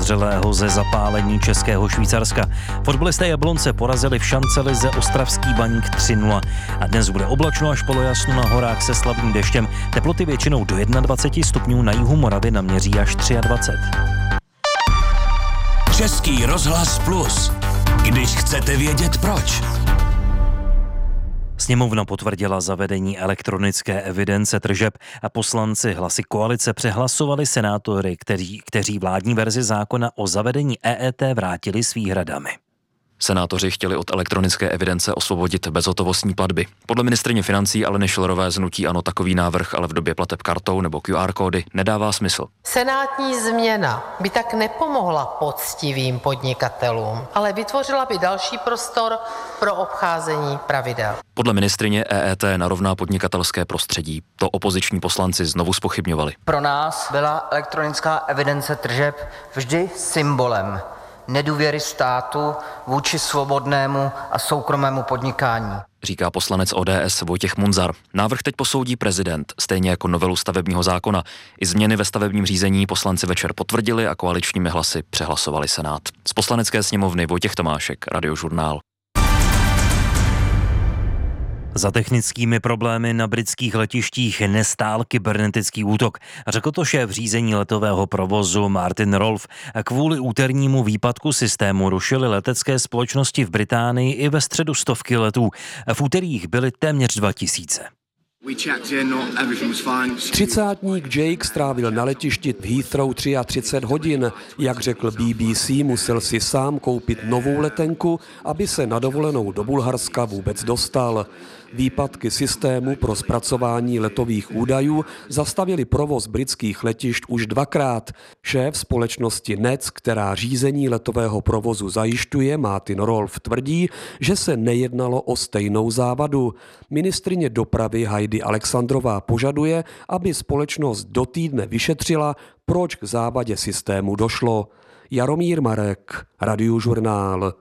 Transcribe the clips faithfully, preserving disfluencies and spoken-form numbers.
podezřelého ze zapálení českého Švýcarska. Fotbalisté Jablonce porazili v šancelize ostravský Baník tři nula. A dnes bude oblačno až polojasno na horách se slabým deštěm. Teploty většinou do dvacet jedna stupňů, na jihu Moravy naměří až dvacet tři. Český rozhlas Plus. Když chcete vědět proč. Sněmovna potvrdila zavedení elektronické evidence tržeb a poslanci hlasy koalice přehlasovali senátory, kteří, kteří vládní verzi zákona o zavedení E E T vrátili s výhradami. Senátoři chtěli od elektronické evidence osvobodit bezhotovostní platby. Podle ministryně financí Aleny Schillerové z hnutí ANO takový návrh ale v době plateb kartou nebo Q R kódy nedává smysl. Senátní změna by tak nepomohla poctivým podnikatelům, ale vytvořila by další prostor pro obcházení pravidel. Podle ministryně E E T narovná podnikatelské prostředí. To opoziční poslanci znovu zpochybňovali. Pro nás byla elektronická evidence tržeb vždy symbolem nedůvěry státu vůči svobodnému a soukromému podnikání, říká poslanec O D S Vojtěch Munzar. Návrh teď posoudí prezident, stejně jako novelu stavebního zákona. I změny ve stavebním řízení poslanci večer potvrdili a koaličními hlasy přehlasovali Senát. Z Poslanecké sněmovny Vojtěch Tomášek, Radiožurnál. Za technickými problémy na britských letištích nestál kybernetický útok, řekl to šéf řízení letového provozu Martin Rolf. Kvůli úternímu výpadku systému rušily letecké společnosti v Británii i ve středu stovky letů. V úterých byly téměř dva tisíce. Třicátník Jake strávil na letišti v Heathrow třicet tři hodin. Jak řekl B B C, musel si sám koupit novou letenku, aby se na dovolenou do Bulharska vůbec dostal. Výpadky systému pro zpracování letových údajů zastavili provoz britských letišť už dvakrát. Šéf společnosti N E T S, která řízení letového provozu zajišťuje, Martin Rolf, tvrdí, že se nejednalo o stejnou závadu. Ministryně dopravy Heidi Alexandrová požaduje, aby společnost do týdne vyšetřila, proč k závadě systému došlo. Jaromír Marek, Radiožurnál.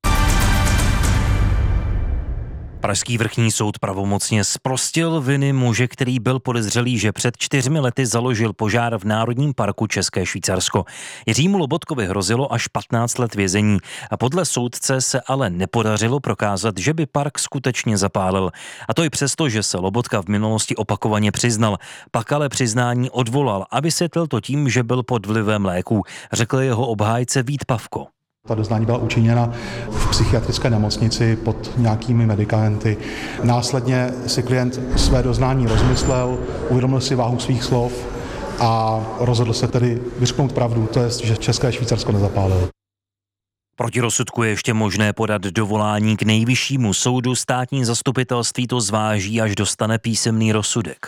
Pražský vrchní soud pravomocně zprostil viny muže, který byl podezřelý, že před čtyřmi lety založil požár v Národním parku České Švýcarsko. Jiřímu Lobotkovi hrozilo až patnáct let vězení a podle soudce se ale nepodařilo prokázat, že by park skutečně zapálil. A to i přesto, že se Lobotka v minulosti opakovaně přiznal. Pak ale přiznání odvolal a vysvětlil to tím, že byl pod vlivem léků, řekl jeho obhájce Vít Pavko. Ta doznání byla učiněna v psychiatrické nemocnici pod nějakými medikamenty. Následně si klient své doznání rozmyslel, uvědomil si váhu svých slov a rozhodl se tedy vyřknout pravdu, to je, že České Švýcarsko nezapálilo. Proti rozsudku je ještě možné podat dovolání k nejvyššímu soudu. Státní zastupitelství to zváží, až dostane písemný rozsudek.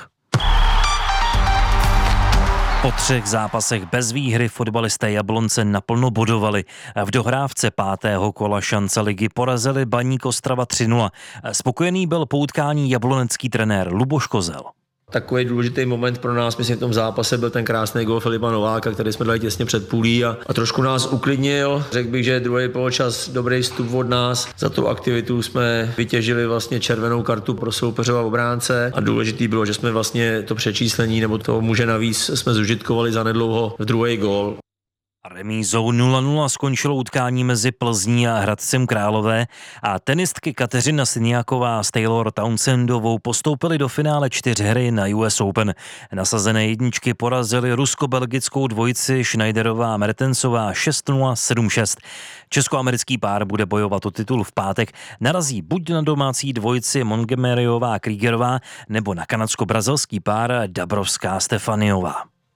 Po třech zápasech bez výhry fotbalisté Jablonce naplno bodovali. V dohrávce pátého kola šance ligy porazili Baník Ostrava tři nula. Spokojený byl po utkání jablonecký trenér Luboš Kozel. Takový důležitý moment pro nás, myslím, v tom zápase byl ten krásný gól Filipa Nováka, který jsme dali těsně před půlí a, a trošku nás uklidnil. Řekl bych, že druhý poločas dobrý vstup od nás. Za tu aktivitu jsme vytěžili vlastně červenou kartu pro soupeřova obránce a důležitý bylo, že jsme vlastně to přečíslení nebo to muže navíc jsme zužitkovali zanedlouho v druhý gól. Remízou nula nula skončilo utkání mezi Plzní a Hradcem Králové a tenistky Kateřina Siniaková s Taylor Townsendovou postoupily do finále čtyřhry na U S Open. Nasazené jedničky porazily rusko-belgickou dvojici Schneiderová a Mertensová šest nula sedm šest. Českoamerický pár bude bojovat o titul v pátek. Narazí buď na domácí dvojici Montgomeryová a Kriegerová nebo na kanadsko-brazilský pár Dabrovská Stefaniová.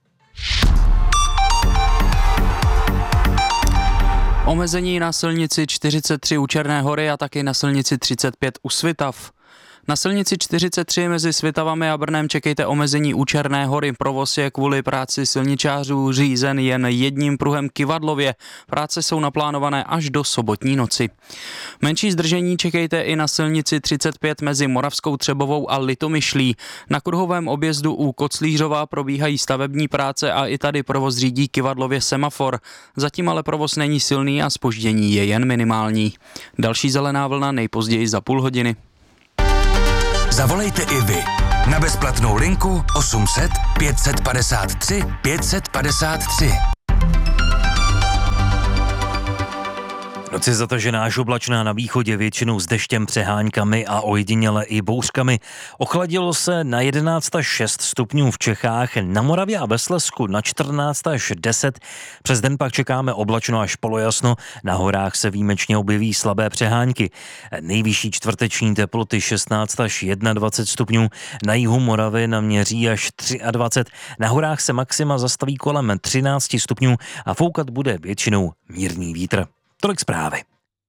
Omezení na silnici čtyřicet tři u Černé Hory a taky na silnici třicet pět u Svitav. Na silnici čtyřicet tři mezi Svitavami a Brnem čekejte omezení u Černé Hory. Provoz je kvůli práci silničářů řízen jen jedním pruhem kyvadlově. Práce jsou naplánované až do sobotní noci. Menší zdržení čekejte i na silnici třicet pět mezi Moravskou Třebovou a Litomyšlí. Na kruhovém objezdu u Koclířova probíhají stavební práce a i tady provoz řídí kyvadlově semafor. Zatím ale provoz není silný a zpoždění je jen minimální. Další zelená vlna nejpozději za půl hodiny. Zavolejte i vy na bezplatnou linku osm set pět set padesát tři pět set padesát tři. Noci zatažená až oblačná na východě, většinou s deštěm, přeháňkami a ojediněle i bouřkami. Ochladilo se na jedenáct až šest stupňů v Čechách, na Moravě a ve Slezsku na čtrnáct až deset. Přes den pak čekáme oblačno až polojasno, na horách se výjimečně objeví slabé přehánky. Nejvyšší čtvrteční teploty šestnáct až dvacet jedna stupňů, na jihu Moravy naměří až dvacet tři, na horách se maxima zastaví kolem třináct stupňů a foukat bude většinou mírný vítr. Tolik zprávy.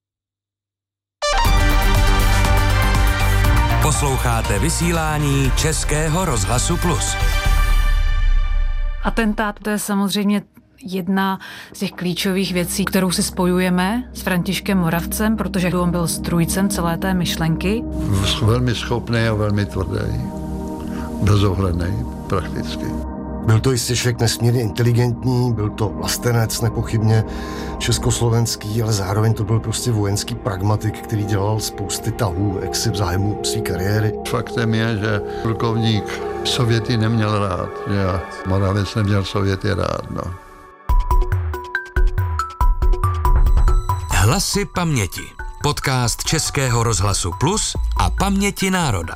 Posloucháte vysílání Českého rozhlasu Plus. Atentát, to je samozřejmě jedna z těch klíčových věcí, kterou si spojujeme s Františkem Moravcem, protože on byl strůjcem celé té myšlenky. Velmi schopný a velmi tvrdý. Bezohledný prakticky. Byl to jistě člověk nesmírně inteligentní, byl to vlastenec nepochybně československý, ale zároveň to byl prostě vojenský pragmatik, který dělal spousty tahů, jaksi v zájmu své kariéry. Faktem je, že plukovník Sověty neměl rád, že Moravec neměl Sověty rád, no. Hlasy paměti. Podcast Českého rozhlasu Plus a Paměti národa.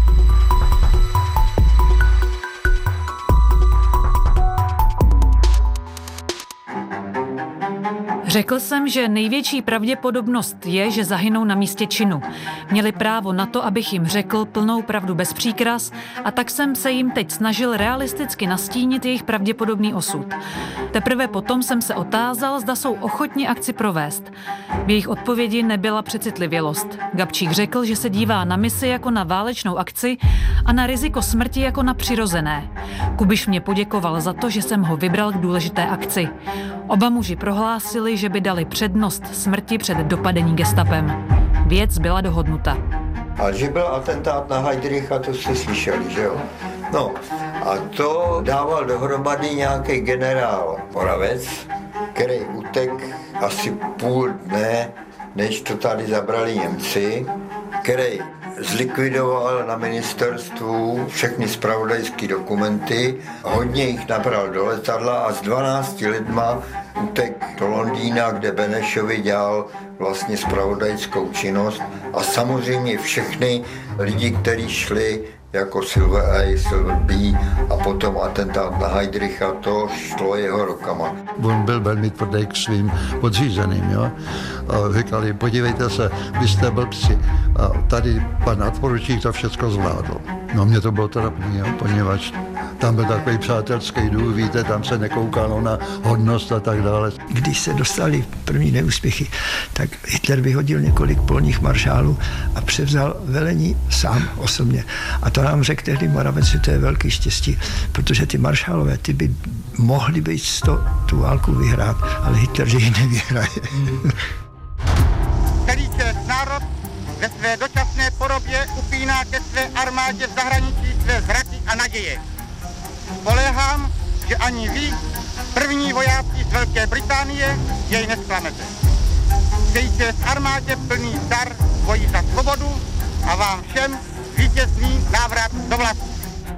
Řekl jsem, že největší pravděpodobnost je, že zahynou na místě činu. Měli právo na to, abych jim řekl plnou pravdu bez příkras, a tak jsem se jim teď snažil realisticky nastínit jejich pravděpodobný osud. Teprve potom jsem se otázal, zda jsou ochotni akci provést. V jejich odpovědi nebyla přecitlivělost. Gabčík řekl, že se dívá na misi jako na válečnou akci a na riziko smrti jako na přirozené. Kubiš mě poděkoval za to, že jsem ho vybral k důležité akci. Oba muži prohlásili, že by dali přednost smrti před dopadení gestapem. Věc byla dohodnuta. A že byl atentát na Heydricha, to jste slyšeli, že jo? No, a to dával dohromady nějaký generál Moravec, který utek asi půl dne, než to tady zabrali Němci, který zlikvidoval na ministerstvu všechny zpravodajské dokumenty, hodně jich nabral do letadla a s dvanácti lidma utek do Londýna, kde Benešovi dělal vlastně zpravodajskou činnost, a samozřejmě všechny lidi, kteří šli jako Silver A, Silver B a potom atentát na Heydricha, to šlo jeho rukama. On byl velmi tvrdý k svým podřízeným, jo. A říkali, podívejte se, vy jste blbci. A tady pan nadporučík to všechno zvládl. No mě to bylo trapný, jo, poněvadž tam byl takový přátelský důl, víte, tam se nekoukalo na hodnost a tak dále. Když se dostali první neúspěchy, tak Hitler vyhodil několik polních maršálů a převzal velení sám osobně. A to nám řekl tehdy Moravec, že to je velký štěstí, protože ty maršálové, ty by mohli být sto tu válku vyhrát, ale Hitler, že ji nevyhraje. Celý čest národ ve své dočasné podobě upíná ke své armádě v zahraničí své zraky a naděje. Spoléhám, že ani vy, první vojáci z Velké Británie, jej nesklamete. Přeji čest armádě plný dar boji za svobodu a vám všem vítězný návrat do vlasti.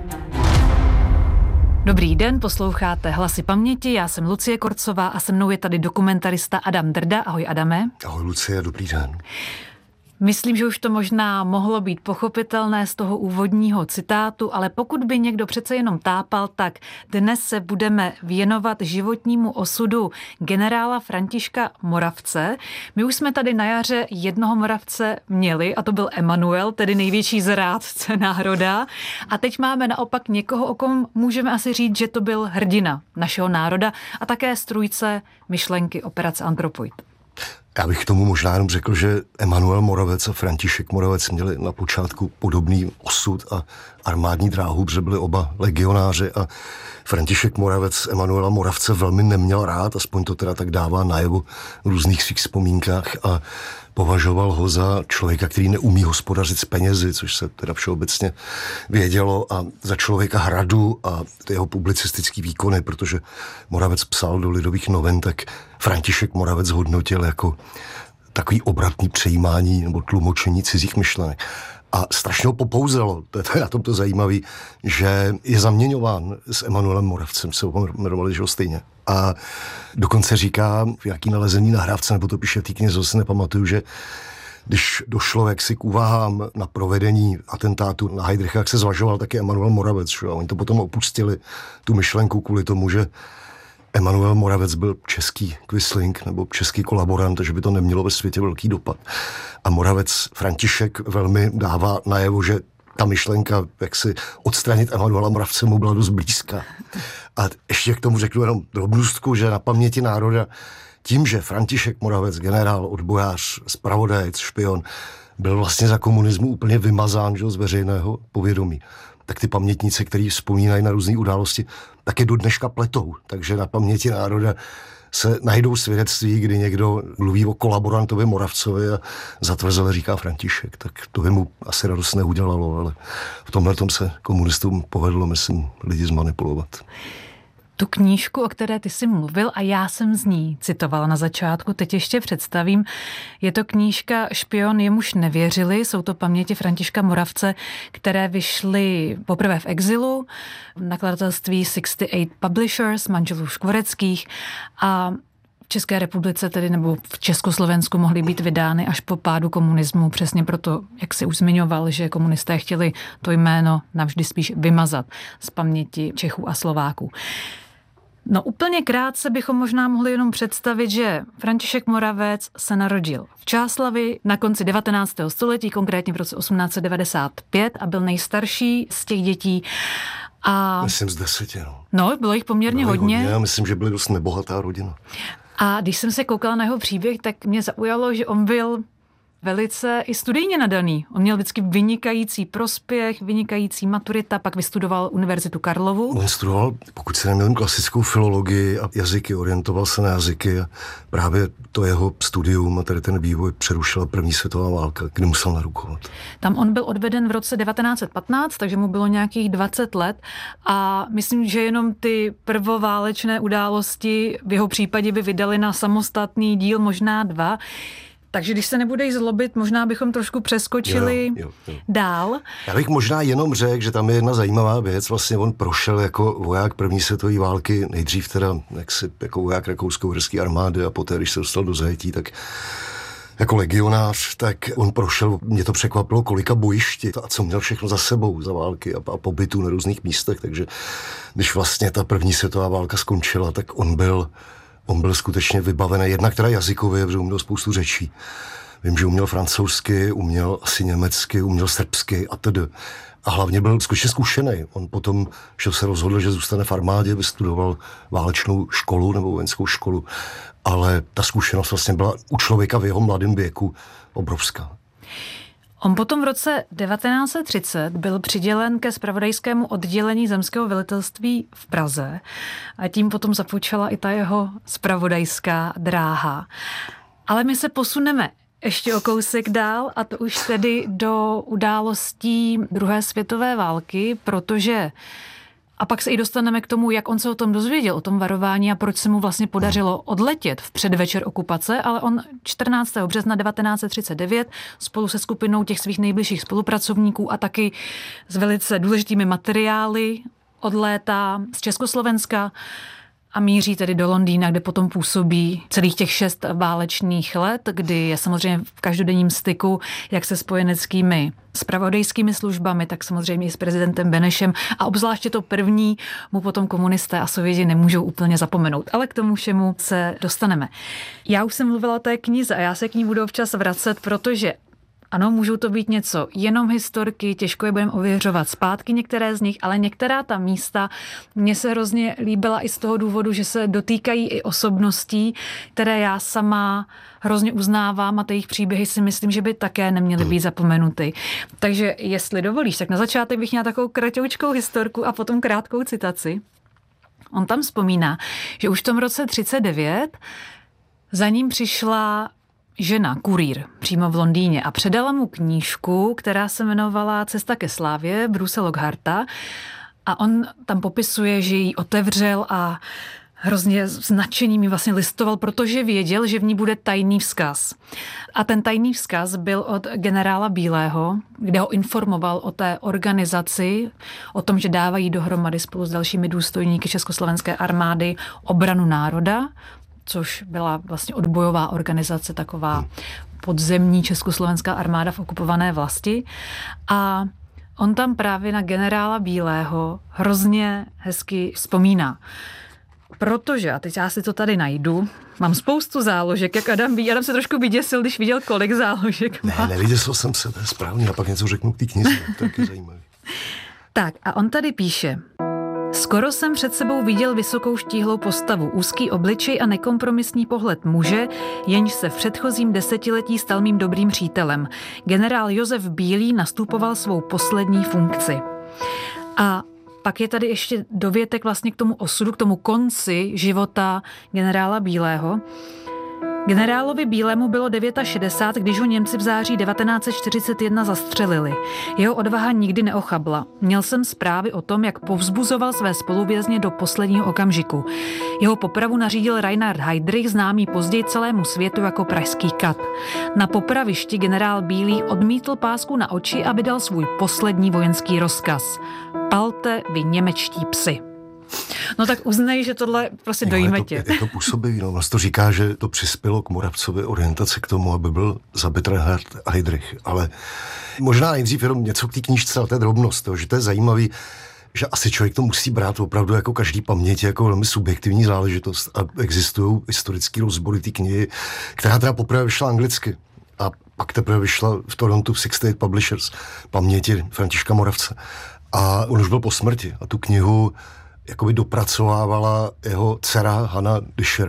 Dobrý den, posloucháte Hlasy paměti, já jsem Lucie Korcová a se mnou je tady dokumentarista Adam Drda. Ahoj Adame. Ahoj Lucie, dobrý den. Myslím, že už to možná mohlo být pochopitelné z toho úvodního citátu, ale pokud by někdo přece jenom tápal, tak dnes se budeme věnovat životnímu osudu generála Františka Moravce. My už jsme tady na jaře jednoho Moravce měli, a to byl Emanuel, tedy největší zrádce národa. A teď máme naopak někoho, o kom můžeme asi říct, že to byl hrdina našeho národa a také strůjce myšlenky operace Anthropoid. Já bych k tomu možná jenom řekl, že Emanuel Moravec a František Moravec měli na počátku podobný osud a armádní dráhu, protože byli oba legionáři a František Moravec Emanuela Moravce velmi neměl rád, aspoň to teda tak dává najevo v různých svých vzpomínkách, a považoval ho za člověka, který neumí hospodařit s penězi, což se teda všeobecně vědělo, a za člověka hradu a jeho publicistický výkony, protože Moravec psal do Lidových novin, tak František Moravec hodnotil jako takový obratný přejímání nebo tlumočení cizích myšlenek. A strašně ho popouzelo, to je na tom to zajímavý, že je zaměňován s Emanuelem Moravcem, se ho jmenovali, že ho stejně. A dokonce říká, v jaký nalezení nahrávce, nebo to píše v té knize, si nepamatuju, že když došlo jaksi k úvahám na provedení atentátu na Heydricha, jak se zvažoval taky Emanuel Moravec. Že? A oni to potom opustili, tu myšlenku, kvůli tomu, že Emanuel Moravec byl český Quisling nebo český kolaborant, takže by to nemělo ve světě velký dopad. A Moravec František velmi dává najevo, že ta myšlenka, jak si odstranit Emanuela Moravce, mu byla dost blízká. A ještě k tomu řeknu jenom drobnůstku, že na paměti národa tím, že František Moravec, generál, odbojář, zpravodajec, špion, byl vlastně za komunismu úplně vymazán, že, z veřejného povědomí, tak ty pamětníci, který vzpomínají na různé události, taky do dneška pletou. Takže na paměti národa se najdou svědectví, kdy někdo mluví o kolaborantovi Moravcovi a zatvrzele říká František. Tak to by mu asi radost neudělalo, ale v tomhle tom se komunistům povedlo, myslím, lidi zmanipulovat. Tu knížku, o které ty jsi mluvil a já jsem z ní citovala na začátku, teď ještě představím. Je to knížka Špion, jemuž nevěřili, jsou to paměti Františka Moravce, které vyšly poprvé v exilu, v nakladatelství šedesát osm Publishers, manželů Škvoreckých, a v České republice tedy nebo v Československu mohly být vydány až po pádu komunismu, přesně proto, jak si už zmiňoval, že komunisté chtěli to jméno navždy spíš vymazat z paměti Čechů a Slováků. No úplně krátce bychom možná mohli jenom představit, že František Moravec se narodil v Čáslavi na konci devatenáctého století, konkrétně v roce osmnáct set devadesát pět, a byl nejstarší z těch dětí. A... Myslím z deseti, no. No, bylo jich poměrně bylo hodně. hodně. Já myslím, že byli dost nebohatá rodina. A když jsem se koukala na jeho příběh, tak mě zaujalo, že on byl velice i studijně nadaný. On měl vždycky vynikající prospěch, vynikající maturita, pak vystudoval Univerzitu Karlovu. On studoval, pokud se neměl, klasickou filologii a jazyky, orientoval se na jazyky a právě to jeho studium a tady ten vývoj přerušila první světová válka, kdy musel narukovat. Tam on byl odveden v roce devatenáct set patnáct, takže mu bylo nějakých dvacet let a myslím, že jenom ty prvoválečné události v jeho případě by vydali na samostatný díl, možná dva. Takže když se nebudeš zlobit, možná bychom trošku přeskočili jo, jo, jo. dál. Já bych možná jenom řekl, že tam je jedna zajímavá věc. Vlastně on prošel jako voják první světové války, nejdřív teda jaksi, jako voják rakousko-uherské armády a poté, když se dostal do zajetí, tak jako legionář, tak on prošel, mě to překvapilo, kolika bojišti a co měl všechno za sebou za války a, a pobytů na různých místech. Takže když vlastně ta první světová válka skončila, tak on byl On byl skutečně vybavený, jednak teda jazykově, protože uměl spoustu řečí. Vím, že uměl francouzsky, uměl asi německy, uměl srbsky a tedy. A hlavně byl skutečně zkušený. On potom, že se rozhodl, že zůstane v armádě, vystudoval válečnou školu nebo vojenskou školu. Ale ta zkušenost vlastně byla u člověka v jeho mladém věku obrovská. On potom v roce devatenáct set třicet byl přidělen ke zpravodajskému oddělení zemského velitelství v Praze a tím potom započala i ta jeho zpravodajská dráha. Ale my se posuneme ještě o kousek dál a to už tedy do událostí druhé světové války, protože a pak se i dostaneme k tomu, jak on se o tom dozvěděl, o tom varování a proč se mu vlastně podařilo odletět v předvečer okupace, ale on čtrnáctého března devatenáct set třicet devět spolu se skupinou těch svých nejbližších spolupracovníků a taky s velice důležitými materiály odlétá z Československa a míří tedy do Londýna, kde potom působí celých těch šest válečných let, kdy je samozřejmě v každodenním styku jak se spojeneckými zpravodajskými službami, tak samozřejmě i s prezidentem Benešem a obzvláště to první mu potom komunisté a Sověti nemůžou úplně zapomenout, ale k tomu všemu se dostaneme. Já už jsem mluvila o té knize a já se k ní budu občas vracet, protože ano, můžou to být něco jenom historky, těžko je budeme ověřovat zpátky některé z nich, ale některá ta místa mně se hrozně líbila i z toho důvodu, že se dotýkají i osobností, které já sama hrozně uznávám a ty jejich příběhy si myslím, že by také neměly být zapomenuty. Takže jestli dovolíš, tak na začátek bych měla takovou kratoučkou historku a potom krátkou citaci. On tam vzpomíná, že už v tom roce třicet devět za ním přišla žena, kurýr, přímo v Londýně a předala mu knížku, která se jmenovala Cesta ke slávě Bruce Lockharta a on tam popisuje, že ji otevřel a hrozně značený mi vlastně listoval, protože věděl, že v ní bude tajný vzkaz. A ten tajný vzkaz byl od generála Bílého, kde ho informoval o té organizaci, o tom, že dávají dohromady spolu s dalšími důstojníky Československé armády Obranu národa, což byla vlastně odbojová organizace, taková podzemní československá armáda v okupované vlasti. A on tam právě na generála Bílého hrozně hezky vzpomíná. Protože, a teď já si to tady najdu, mám spoustu záložek, jak Adam ví. Adam se trošku vyděsil, když viděl, kolik záložek má. Ne, nevyděsil jsem se, to je správně, a pak něco řeknu k té knize, to je zajímavé. Tak a on tady píše. Skoro jsem před sebou viděl vysokou štíhlou postavu, úzký obličej a nekompromisní pohled muže, jenž se v předchozím desetiletí stal mým dobrým přítelem. Generál Josef Bílý nastupoval svou poslední funkci. A pak je tady ještě dovětek vlastně k tomu osudu, k tomu konci života generála Bílého. Generálovi Bílému bylo šedesát devět, když ho Němci v září devatenáct set čtyřicet jedna zastřelili. Jeho odvaha nikdy neochabla. Měl jsem zprávy o tom, jak povzbuzoval své spoluvězně do posledního okamžiku. Jeho popravu nařídil Reinhard Heydrich, známý později celému světu jako pražský kat. Na popravišti generál Bílý odmítl pásku na oči, aby dal svůj poslední vojenský rozkaz. Palte vy němečtí psi. No tak uznej, že tohle prostě dojíme tě. Je to působivý, no. Vlastně to říká, že to přispělo k Moravcově orientaci k tomu, aby byl zabit Reinhard Heydrich. Ale možná nejdřív jenom něco k té knížce, ale to je drobnost, to, že to je zajímavý, že asi člověk to musí brát opravdu jako každý paměti, jako velmi subjektivní záležitost. A existují historické rozbory té knihy, která teda poprvé vyšla anglicky. A pak teprve vyšla v Torontu v Six State Publishers, paměti Františka Moravce. A on už byl po smrti a tu knihu jakoby dopracovávala jeho dcera Hannah Disher.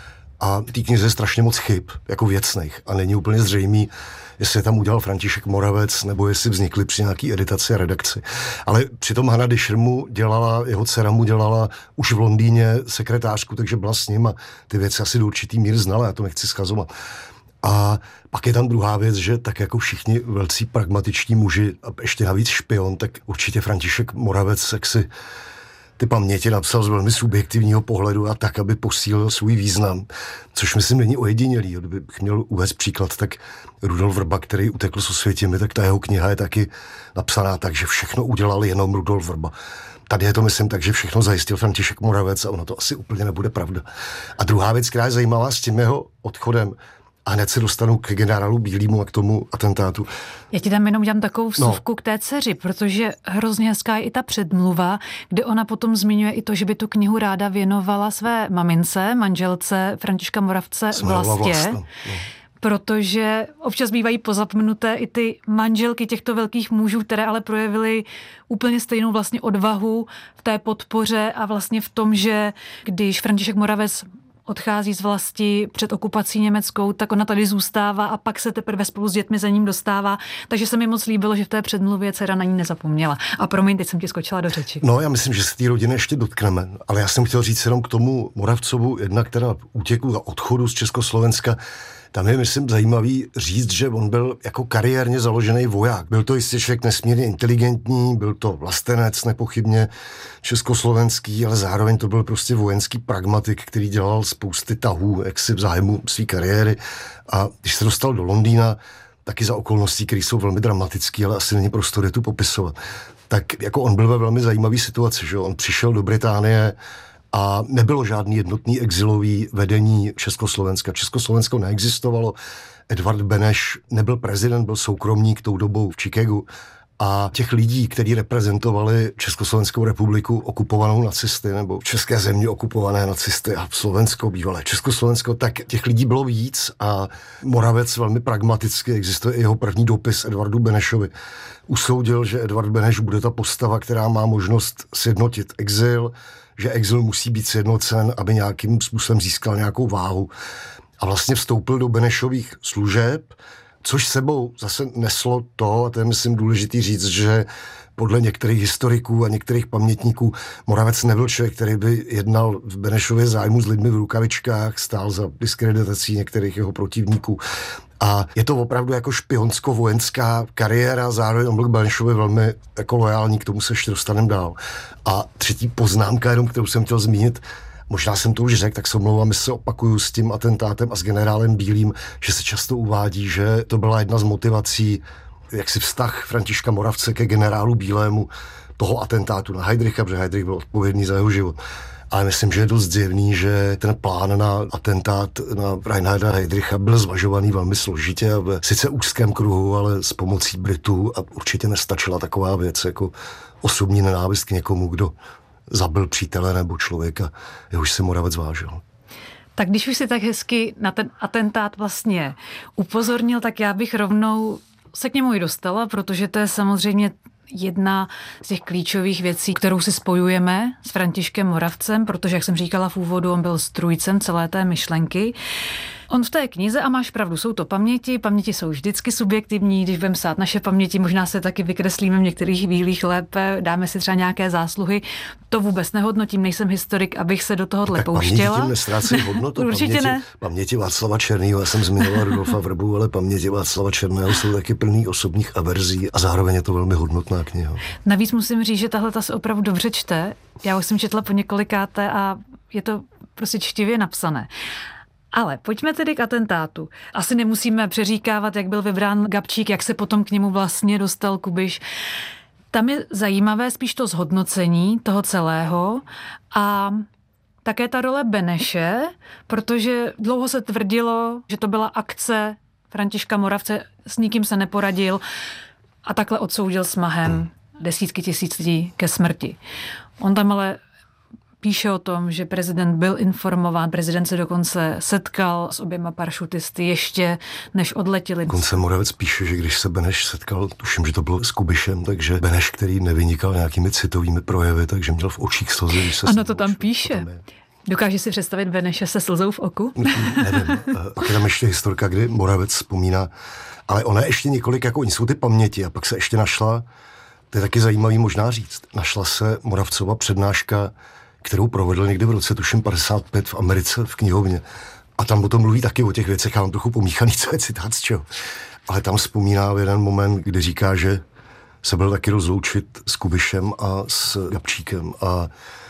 A v té knize je strašně moc chyb, jako věcných. A není úplně zřejmý, jestli je tam udělal František Moravec, nebo jestli vznikly při nějaký editaci a redakci. Ale přitom Hannah Disher mu dělala, jeho dcera mu dělala už v Londýně sekretářku, takže byla s ním a ty věci asi do určitý míry znala, já to nechci schazovat. A pak je tam druhá věc, že tak jako všichni velcí pragmatičtí muži, a ještě navíc špion, tak určitě František Moravec, jak si ty paměti napsal z velmi subjektivního pohledu a tak, aby posílil svůj význam, což myslím není ojedinělý. Kdybych měl uvést příklad, tak Rudolf Vrba, který utekl z Osvětimi, tak ta jeho kniha je taky napsaná tak, že všechno udělal jenom Rudolf Vrba. Tady je to, myslím, tak, že všechno zajistil František Moravec a ono to asi úplně nebude pravda. A druhá věc, která je zajímavá s tím jeho odchodem, a hned se dostanu k generálu Bílýmu a k tomu atentátu. Já ti tam jenom udělám takovou vsuvku no. k té dceři, protože hrozně hezká je i ta předmluva, kde ona potom zmiňuje i to, že by tu knihu ráda věnovala své mamince, manželce Františka Moravce Vlastě. No. Protože občas bývají pozapnuté i ty manželky těchto velkých mužů, které ale projevily úplně stejnou vlastně odvahu v té podpoře a vlastně v tom, že když František Moravec odchází z vlasti před okupací německou, tak ona tady zůstává a pak se teprve spolu s dětmi za ním dostává. Takže se mi moc líbilo, že v té předmluvě dcera na ní nezapomněla. A promiň, teď jsem ti skočila do řeči. No, já myslím, že se té rodiny ještě dotkneme, ale já jsem chtěl říct jenom k tomu Moravcovu, jednak teda útěku a odchodu z Československa. Tam je, myslím, zajímavý říct, že on byl jako kariérně založený voják. Byl to jistě člověk nesmírně inteligentní, byl to vlastenec nepochybně československý, ale zároveň to byl prostě vojenský pragmatik, který dělal spousty tahů, jaksi v zájmu své kariéry. A když se dostal do Londýna, taky za okolností, které jsou velmi dramatické, ale asi není prostor je tu popisovat, tak jako on byl ve velmi zajímavé situaci, že on přišel do Británie a nebylo žádný jednotný exilový vedení Československa. Československo neexistovalo. Edvard Beneš nebyl prezident, byl soukromník tou dobou v Chicagu. A těch lidí, kteří reprezentovali Československou republiku okupovanou nacisty, nebo v české země okupované nacisty a Slovensko, bývalé Československo, tak těch lidí bylo víc a Moravec velmi pragmaticky, existuje i jeho první dopis Edvardu Benešovi, usoudil, že Edvard Beneš bude ta postava, která má možnost sjednotit exil, že exil musí být sjednocen, aby nějakým způsobem získal nějakou váhu. A vlastně vstoupil do Benešových služeb, což sebou zase neslo to, a to je myslím důležitý říct, že podle některých historiků a některých pamětníků Moravec nebyl člověk, který by jednal v Benešově zájmu s lidmi v rukavičkách, stál za diskreditací některých jeho protivníků. A je to opravdu jako špionsko-vojenská kariéra, zároveň on byl k Benešovi velmi jako lojální, k tomu se ještě dostaneme dál. A třetí poznámka, jenom kterou jsem chtěl zmínit, možná jsem to už řekl, tak se omlouvám, jestli se opakuju s tím atentátem a s generálem Bílým, že se často uvádí, že to byla jedna z motivací, jaksi vztah Františka Moravce ke generálu Bílému toho atentátu na Heydricha, protože Heydrich byl odpovědný za jeho život. Ale myslím, že je dost zjevný, že ten plán na atentát na Reinharda Heydricha byl zvažovaný velmi složitě a v sice úzkém kruhu, ale s pomocí Britů, a určitě nestačila taková věc jako osobní nenávist k někomu, kdo zabil přítele nebo člověka, jehož se Moravec vážil. Tak když už si tak hezky na ten atentát vlastně upozornil, tak já bych rovnou se k němu i dostala, protože to je samozřejmě jedna z těch klíčových věcí, kterou si spojujeme s Františkem Moravcem, protože, jak jsem říkala v úvodu, on byl strůjcem celé té myšlenky. On v té knize, a máš pravdu, jsou to paměti, paměti jsou vždycky subjektivní, když budeme psát naše paměti, možná se taky vykreslíme v některých chvílích lépe, dáme si třeba nějaké zásluhy, to vůbec nehodnotím, nejsem historik, abych se do tohohle pouštěla. Paměti tím nestrácí hodnotu. Určitě paměti, ne. Paměti Václava Černého, já jsem zmiňoval Rudolfa Vrbu, ale paměti Václava Černého jsou taky plný osobních averzí a zároveň je to velmi hodnotná kniha. Navíc musím říct, že tahle ta se opravdu dobře čte, já už jsem četla po několikáté a je to prostě čtivě napsané. Ale pojďme tedy k atentátu. Asi nemusíme přeříkávat, jak byl vybrán Gabčík, jak se potom k němu vlastně dostal Kubiš. Tam je zajímavé spíš to zhodnocení toho celého a také ta role Beneše, protože dlouho se tvrdilo, že to byla akce Františka Moravce, s nikým se neporadil a takhle odsoudil smahem desítky tisíc lidí ke smrti. On tam ale píše o tom, že prezident byl informován, prezident se dokonce setkal s oběma parašutisty ještě, než odletěli. Dokonce Moravec píše, že když se Beneš setkal, tuším, že to byl s Kubišem, takže Beneš, který nevynikal nějakými citovými projevy, takže měl v očích slzy. Ano, to tam píše. Dokáže si představit Beneše se slzou v oku? Nevím. Pak je tam ještě historka, kdy Moravec vzpomíná, ale ona je ještě několik, jako oni jsou ty paměti, a pak se ještě našla, to je taky zajímavý možná říct, našla se Moravcova přednáška, kterou provedl někdy v roce, tuším, padesát pět v Americe v knihovně. A tam potom mluví taky o těch věcech, já mám trochu pomíchaný, co je citát z čeho. Ale tam vzpomíná v jeden moment, kdy říká, že se byl taky rozloučit s Kubišem a s Gabčíkem a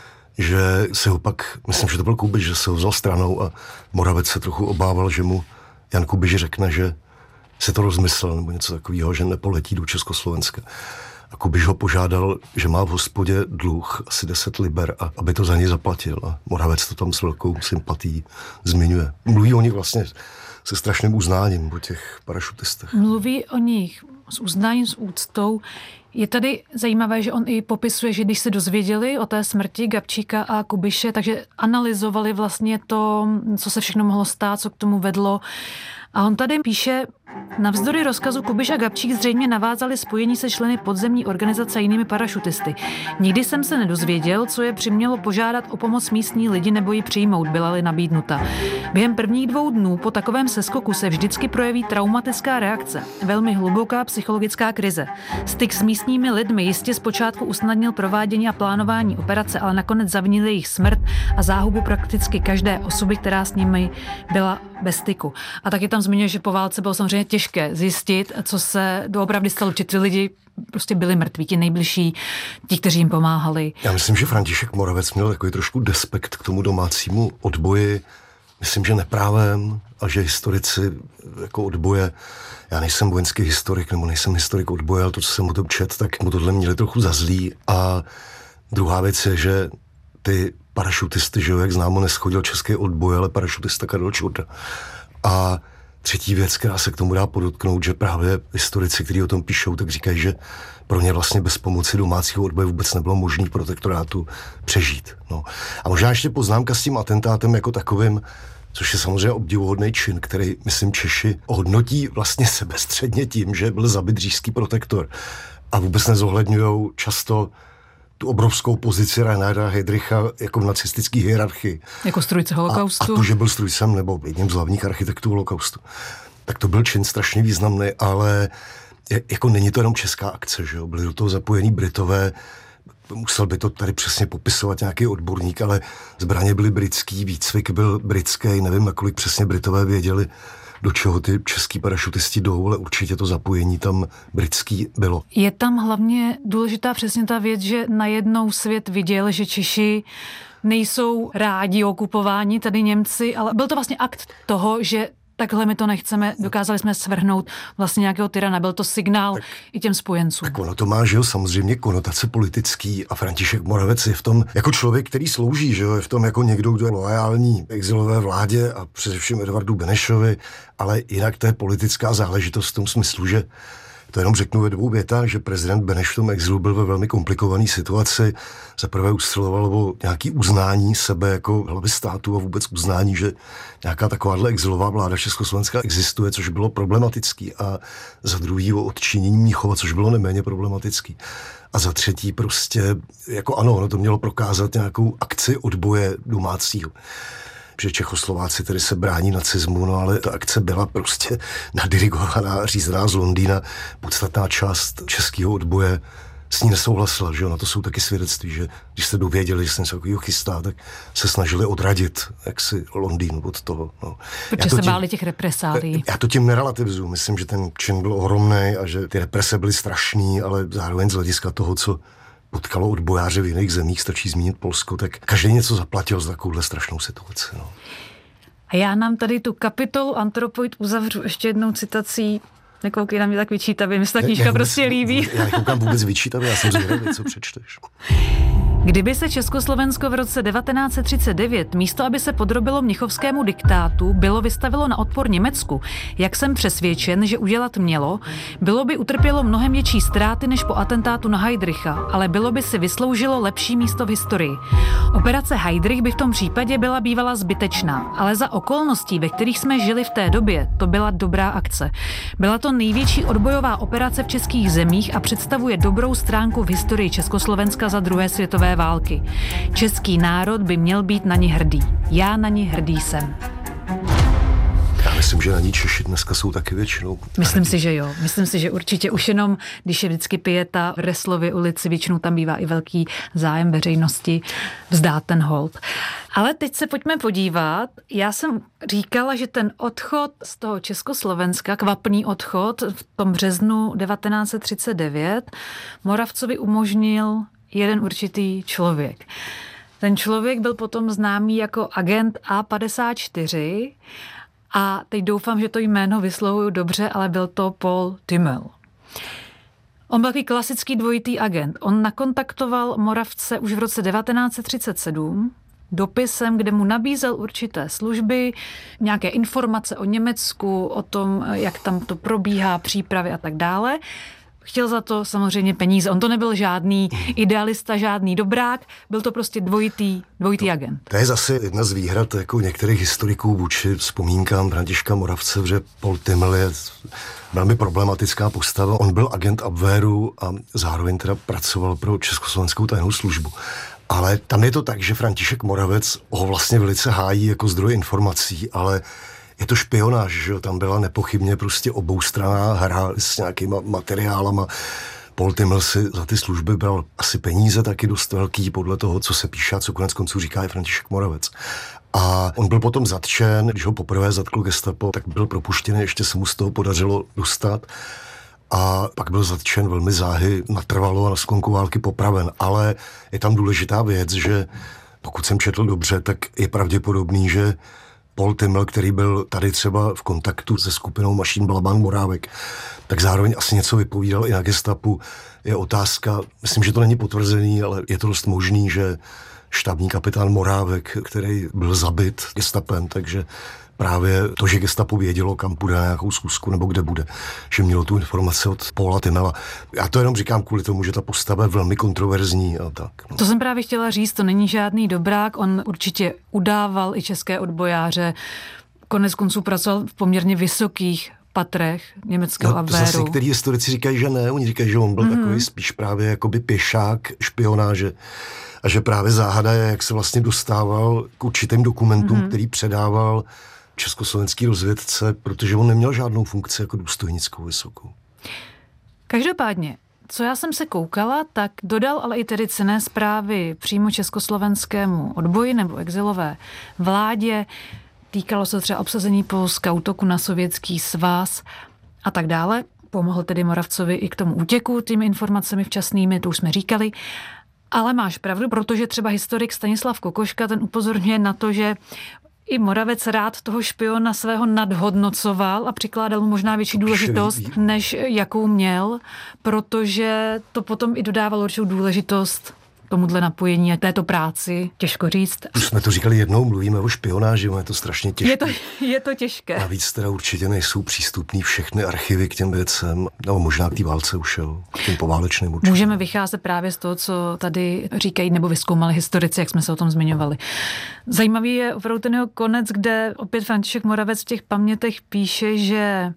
že se ho pak, myslím, že to byl Kubiš, že se ho vzal stranou a Moravec se trochu obával, že mu Jan Kubiš řekne, že se to rozmyslel nebo něco takového, že nepoletí do Československa. A Kubiš ho požádal, že má v hospodě dluh asi deset liber a aby to za něj zaplatil. A Moravec to tam s velkou sympatií zmiňuje. Mluví o nich vlastně se strašným uznáním, o těch parašutistech. Mluví o nich s uznáním, s úctou. Je tady zajímavé, že on i popisuje, že když se dozvěděli o té smrti Gabčíka a Kubiše, takže analyzovali vlastně to, co se všechno mohlo stát, co k tomu vedlo. A on tady píše, navzdory rozkazu Kubiš a Gabčík zřejmě navázali spojení se členy podzemní organizace a jinými parašutisty. Nikdy jsem se nedozvěděl, co je přimělo požádat o pomoc místní lidi nebo ji přijmout, byla-li nabídnuta. Během prvních dvou dnů po takovém seskoku se vždycky projeví traumatická reakce, velmi hluboká psychologická krize. Styk s místními lidmi jistě zpočátku usnadnil provádění a plánování operace, ale nakonec zavinil jejich smrt a záhubu prakticky každé osoby, která s nimi byla bez styku. A taky tam zmiňuje, že po válce bylo samozřejmě těžké zjistit, co se doopravdy stalo, či ty lidi prostě byli mrtví, ti nejbližší, ti, kteří jim pomáhali. Já myslím, že František Moravec měl takový trošku despekt k tomu domácímu odboji. Myslím, že neprávem a že historici jako odboje, já nejsem vojenský historik, nebo nejsem historik odboje, ale to, co jsem o tom čet, tak mu tohle měli trochu za zlý. A druhá věc je, že ty parašutisty, že jo, jak známo, neschodil český odboj, ale parašutista Karel Čurda. A třetí věc, která se k tomu dá podotknout, že právě historici, kteří o tom píšou, tak říkají, že pro ně vlastně bez pomoci domácího odboje vůbec nebylo možné v protektorátu přežít. No. A možná ještě poznámka s tím atentátem jako takovým, což je samozřejmě obdivuhodný čin, který, myslím, Češi hodnotí vlastně sebestředně tím, že byl zabit říšský protektor. A vůbec nezohledňujou často tu obrovskou pozici Reinharda Heydricha jako v nacistické hierarchii. Jako strůjce holokaustu. A, a to, že byl strůjcem nebo jedním z hlavních architektů holokaustu. Tak to byl čin strašně významný, ale jako není to jenom česká akce, že jo? Byli do toho zapojení Britové, musel by to tady přesně popisovat nějaký odborník, ale zbraně byly britský, výcvik byl britský, nevím, kolik přesně Britové věděli do čeho ty český parašutisti jdou, ale určitě to zapojení tam britský bylo. Je tam hlavně důležitá přesně ta věc, že najednou svět viděl, že Češi nejsou rádi okupováni, tady Němci, ale byl to vlastně akt toho, že takhle my to nechceme, dokázali jsme svrhnout vlastně nějakého tyrana, byl to signál tak, i těm spojencům. Tak ono to má, že jo, samozřejmě konotace politický a František Moravec je v tom jako člověk, který slouží, že jo, je v tom jako někdo, kdo je loajální exilové vládě a především Edvardu Benešovi, ale jinak to je politická záležitost v tom smyslu, že to jenom řeknu ve dvou větách, že prezident Beneš v tom exilu byl ve velmi komplikované situaci. Za prvé usiloval o nějaké uznání sebe jako hlavy státu a vůbec uznání, že nějaká takováhle exilová vláda Československá existuje, což bylo problematický. A za druhý o odčinění Mnichova, což bylo neméně problematický. A za třetí prostě, jako ano, ono to mělo prokázat nějakou akci odboje domácího. Že Čechoslováci tedy se brání nacismu, no ale ta akce byla prostě nadirigovaná, řízená z Londýna. Podstatná část českého odboje s ní nesouhlasila, že jo, na to jsou taky svědectví, že když se dověděli, že se něco takového chystá, tak se snažili odradit jaksi Londýn od toho. No. Protože se tím, báli těch represálí. Já to tím nerelativizuju, myslím, že ten čin byl ohromný a že ty represe byly strašný, ale zároveň z hlediska toho, co potkalo odbojáře v jiných zemích, stačí zmínit Polsko, tak každý něco zaplatil za takovouhle strašnou situaci. No. A já nám tady tu kapitolu Antropoid uzavřu ještě jednou citací. Nekoukej na mě tak vyčítavě, mi se ta knížka prostě líbí. Já nekoukám vůbec vyčítavě, já jsem zvědavý, co přečteš. Kdyby se Československo v roce devatenáct set třicet devět místo, aby se podrobilo mnichovskému diktátu, bylo vystavilo na odpor Německu, jak jsem přesvědčen, že udělat mělo, bylo by utrpělo mnohem větší ztráty než po atentátu na Heydricha, ale bylo by si vysloužilo lepší místo v historii. Operace Heydrich by v tom případě byla bývala zbytečná, ale za okolností, ve kterých jsme žili v té době, to byla dobrá akce. Byla to největší odbojová operace v českých zemích a představuje dobrou stránku v historii Československa za druhé světové války. Český národ by měl být na ně hrdý. Já na ně hrdý jsem. Já myslím, že na ní Češi dneska jsou taky většinou. Myslím si, že jo. Myslím si, že určitě už jenom, když je vždycky pijeta v Reslově ulici, většinou tam bývá i velký zájem veřejnosti vzdát ten hold. Ale teď se pojďme podívat. Já jsem říkala, že ten odchod z toho Československa, kvapný odchod v tom březnu devatenáct set třicet devět, Moravcovi umožnil jeden určitý člověk. Ten člověk byl potom známý jako agent A padesát čtyři a teď doufám, že to jméno vyslovuju dobře, ale byl to Paul Timmel. On byl takový klasický dvojitý agent. On nakontaktoval Moravce už v roce devatenáct set třicet sedm dopisem, kde mu nabízel určité služby, nějaké informace o Německu, o tom, jak tam to probíhá, přípravy a tak dále. Chtěl za to samozřejmě peníze. On to nebyl žádný idealista, žádný dobrák, byl to prostě dvojitý, dvojitý to, agent. To je zase jedna z výhrad jako některých historiků vůči vzpomínkám Františka Moravce, že Paul Timmel je velmi problematická postava. On byl agent Abwehru a zároveň teda pracoval pro Československou tajnou službu. Ale tam je to tak, že František Moravec ho vlastně velice hájí jako zdroj informací, ale je to špionáž, že tam byla nepochybně prostě oboustranná hra s nějakýma materiálama. Paul Timmel si za ty služby bral asi peníze taky dost velký podle toho, co se píše a co konec konců říká i František Moravec. A on byl potom zatčen, když ho poprvé zatklo gestapo, tak byl propuštěný, ještě se mu z toho podařilo dostat. A pak byl zatčen velmi záhy, natrvalo a na sklonku války popraven. Ale je tam důležitá věc, že pokud jsem četl dobře, tak je pravděpodobný, že Paul Timmel, který byl tady třeba v kontaktu se skupinou Mašín Balabán Morávek, tak zároveň asi něco vypovídal i na gestapu. Je otázka, myslím, že to není potvrzený, ale je to dost možný, že štábní kapitán Morávek, který byl zabit gestapem, takže právě to, že gestapo vědělo, kam půjde na nějakou schůzku nebo kde bude, že mělo tu informaci od Paula Timmela. Já to jenom říkám kvůli tomu, že ta postava je velmi kontroverzní a tak. No. To jsem právě chtěla říct, to není žádný dobrák, on určitě udával i české odbojáře, konec konců pracoval v poměrně vysokých patrech německého no, Abwehru. Zase některý historici říkají, že ne, oni říkají, že on byl mm-hmm. takový spíš právě jakoby pěšák špionáže. A že právě záhada je, jak se vlastně dostával k určitým dokumentům, mm-hmm. který předával československý rozvědce, protože on neměl žádnou funkci jako důstojnickou vysokou. Každopádně, co já jsem se koukala, tak dodal ale i tedy cenné zprávy přímo československému odboji nebo exilové vládě. týkalo se třeba obsazení Polska, útoku na sovětský svaz a tak dále. Pomohl tedy Moravcovi i k tomu útěku těmi informacemi včasnými, to už jsme říkali. Ale máš pravdu, protože třeba historik Stanislav Kokoška, ten upozorňuje na to, že i Moravec rád toho špiona svého nadhodnocoval a přikládal mu možná větší důležitost, než jakou měl, protože to potom i dodávalo určitou důležitost tomuhle napojení a této práci. Těžko říct. Už jsme to říkali jednou, mluvíme o špionáži, je to strašně těžké. Je to, je to těžké. Navíc teda určitě nejsou přístupný všechny archivy k těm věcem, nebo možná k té válce ušel, k těm poválečným určitě. Můžeme vycházet právě z toho, co tady říkají nebo vyzkoumali historici, jak jsme se o tom zmiňovali. Zajímavý je opravdu ten jeho konec, kde opět František Moravec v těch pamětech píše, že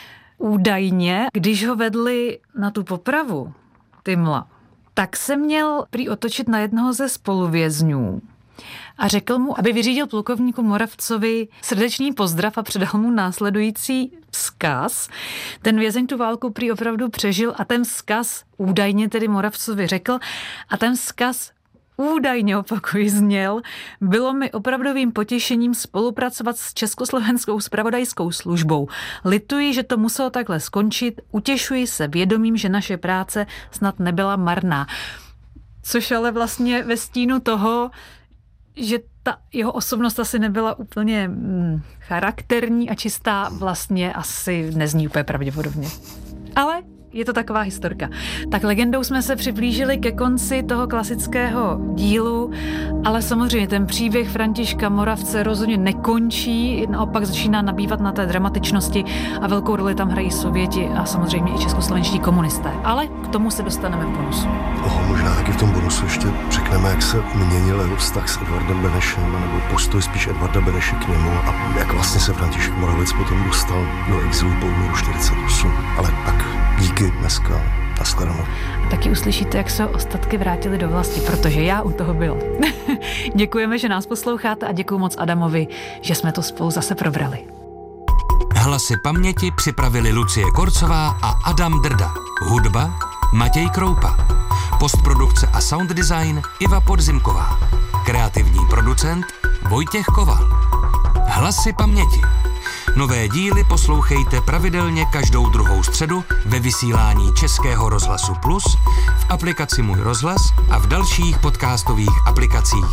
údajně, když ho vedli na tu popravu Tymla, tak se měl prý otočit na jednoho ze spoluvězňů a řekl mu, aby vyřídil plukovníku Moravcovi srdečný pozdrav a předal mu následující vzkaz. Ten vězeň tu válku prý opravdu přežil a ten vzkaz údajně tedy Moravcovi řekl a ten vzkaz údajně opakuji zněl, bylo mi opravdovým potěšením spolupracovat s Československou zpravodajskou službou. Lituji, že to muselo takhle skončit, utěšuji se vědomím, že naše práce snad nebyla marná. Což ale vlastně ve stínu toho, že ta jeho osobnost asi nebyla úplně hm, charakterní a čistá, vlastně asi nezní úplně pravděpodobně. Ale je to taková historka. Tak legendou jsme se přiblížili ke konci toho klasického dílu, ale samozřejmě ten příběh Františka Moravce rozhodně nekončí, naopak začíná nabývat na té dramatičnosti a velkou roli tam hrají Sověti a samozřejmě i českoslovenští komunisté. Ale k tomu se dostaneme v bonusu. Oh, možná taky v tom bonusu ještě řekneme, jak se měnil jeho vztah s Edvardem Benešem, nebo postoj spíš Edvarda Beneše k němu a jak vlastně se František Moravec potom dostal do exilu po únoru čtyřicet osm. Ale tak díky dneska. Nashledanou. Taky uslyšíte, jak se ostatky vrátili do vlasti, protože já u toho byla. Děkujeme, že nás posloucháte a děkuju moc Adamovi, že jsme to spolu zase probrali. Hlasy paměti připravili Lucie Korcová a Adam Drda. Hudba Matěj Kroupa. Postprodukce a sound design Iva Podzimková. Kreativní producent Vojtěch Koval. Hlasy paměti. Nové díly poslouchejte pravidelně každou druhou středu ve vysílání Českého rozhlasu Plus, v aplikaci Můj rozhlas a v dalších podcastových aplikacích.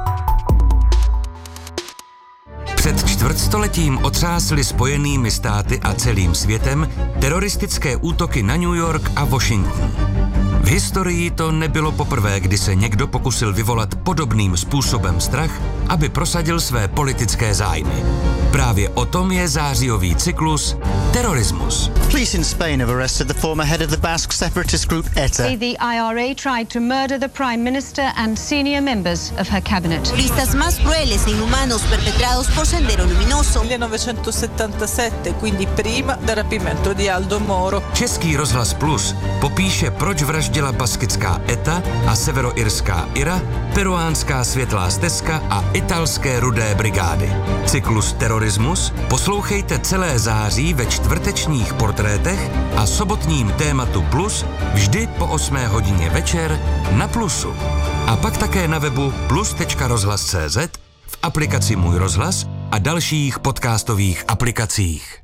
Před čtvrtstoletím otřásly Spojenými státy a celým světem teroristické útoky na New York a Washington. V historii to nebylo poprvé, kdy se někdo pokusil vyvolat podobným způsobem strach, aby prosadil své politické zájmy. Právě o tom je zářijový cyklus Terorismus. Police in Spain have arrested the former head of the Basque separatist group E T A. The I R A tried to murder the Prime Minister and senior members of her cabinet. Listas más crueles e inhumanos perpetrados por Sendero Luminoso. millenovecentosettantasette, quindi prima del rapimento di Aldo Moro. Český rozhlas Plus popíše, proč vraždila baskická E T A a severoirská I R A, peruánská Světlá stezka a italské Rudé brigády. Cyklus Terorismus poslouchejte celé září ve čtvrtečních portrétech a sobotním tématu Plus vždy po osmé hodině večer na Plusu. A pak také na webu plus tečka rozhlas tečka cé zet, v aplikaci Můj rozhlas a dalších podcastových aplikacích.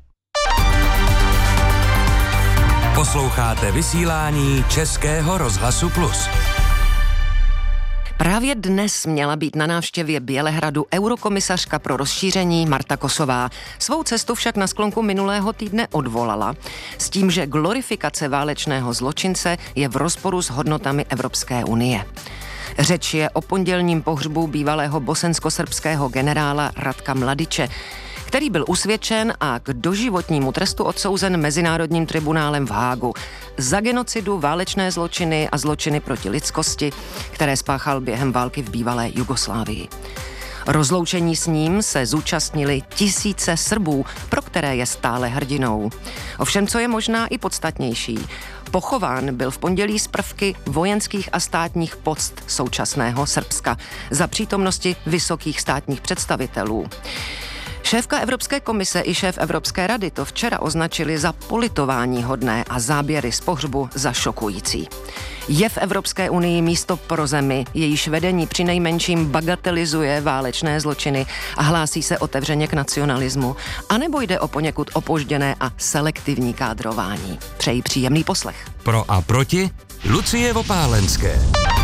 Posloucháte vysílání Českého rozhlasu Plus. Právě dnes měla být na návštěvě Bělehradu eurokomisařka pro rozšíření Marta Kosová. Svou cestu však na sklonku minulého týdne odvolala s tím, že glorifikace válečného zločince je v rozporu s hodnotami Evropské unie. Řeč je o pondělním pohřbu bývalého bosensko-srbského generála Ratka Mladiče, který byl usvědčen a k doživotnímu trestu odsouzen Mezinárodním tribunálem v Hágu za genocidu, válečné zločiny a zločiny proti lidskosti, které spáchal během války v bývalé Jugoslávii. Rozloučení s ním se zúčastnili tisíce Srbů, pro které je stále hrdinou. Ovšem, co je možná i podstatnější, pochován byl v pondělí z prvky vojenských a státních poct současného Srbska za přítomnosti vysokých státních představitelů. Šéfka Evropské komise i šéf Evropské rady to včera označili za politování hodné a záběry z pohřbu za šokující. Je v Evropské unii místo pro zemi, jejíž vedení přinejmenším bagatelizuje válečné zločiny a hlásí se otevřeně k nacionalismu, anebo jde o poněkud opožděné a selektivní kádrování? Přeji příjemný poslech. Pro a proti Lucie Vopálenské.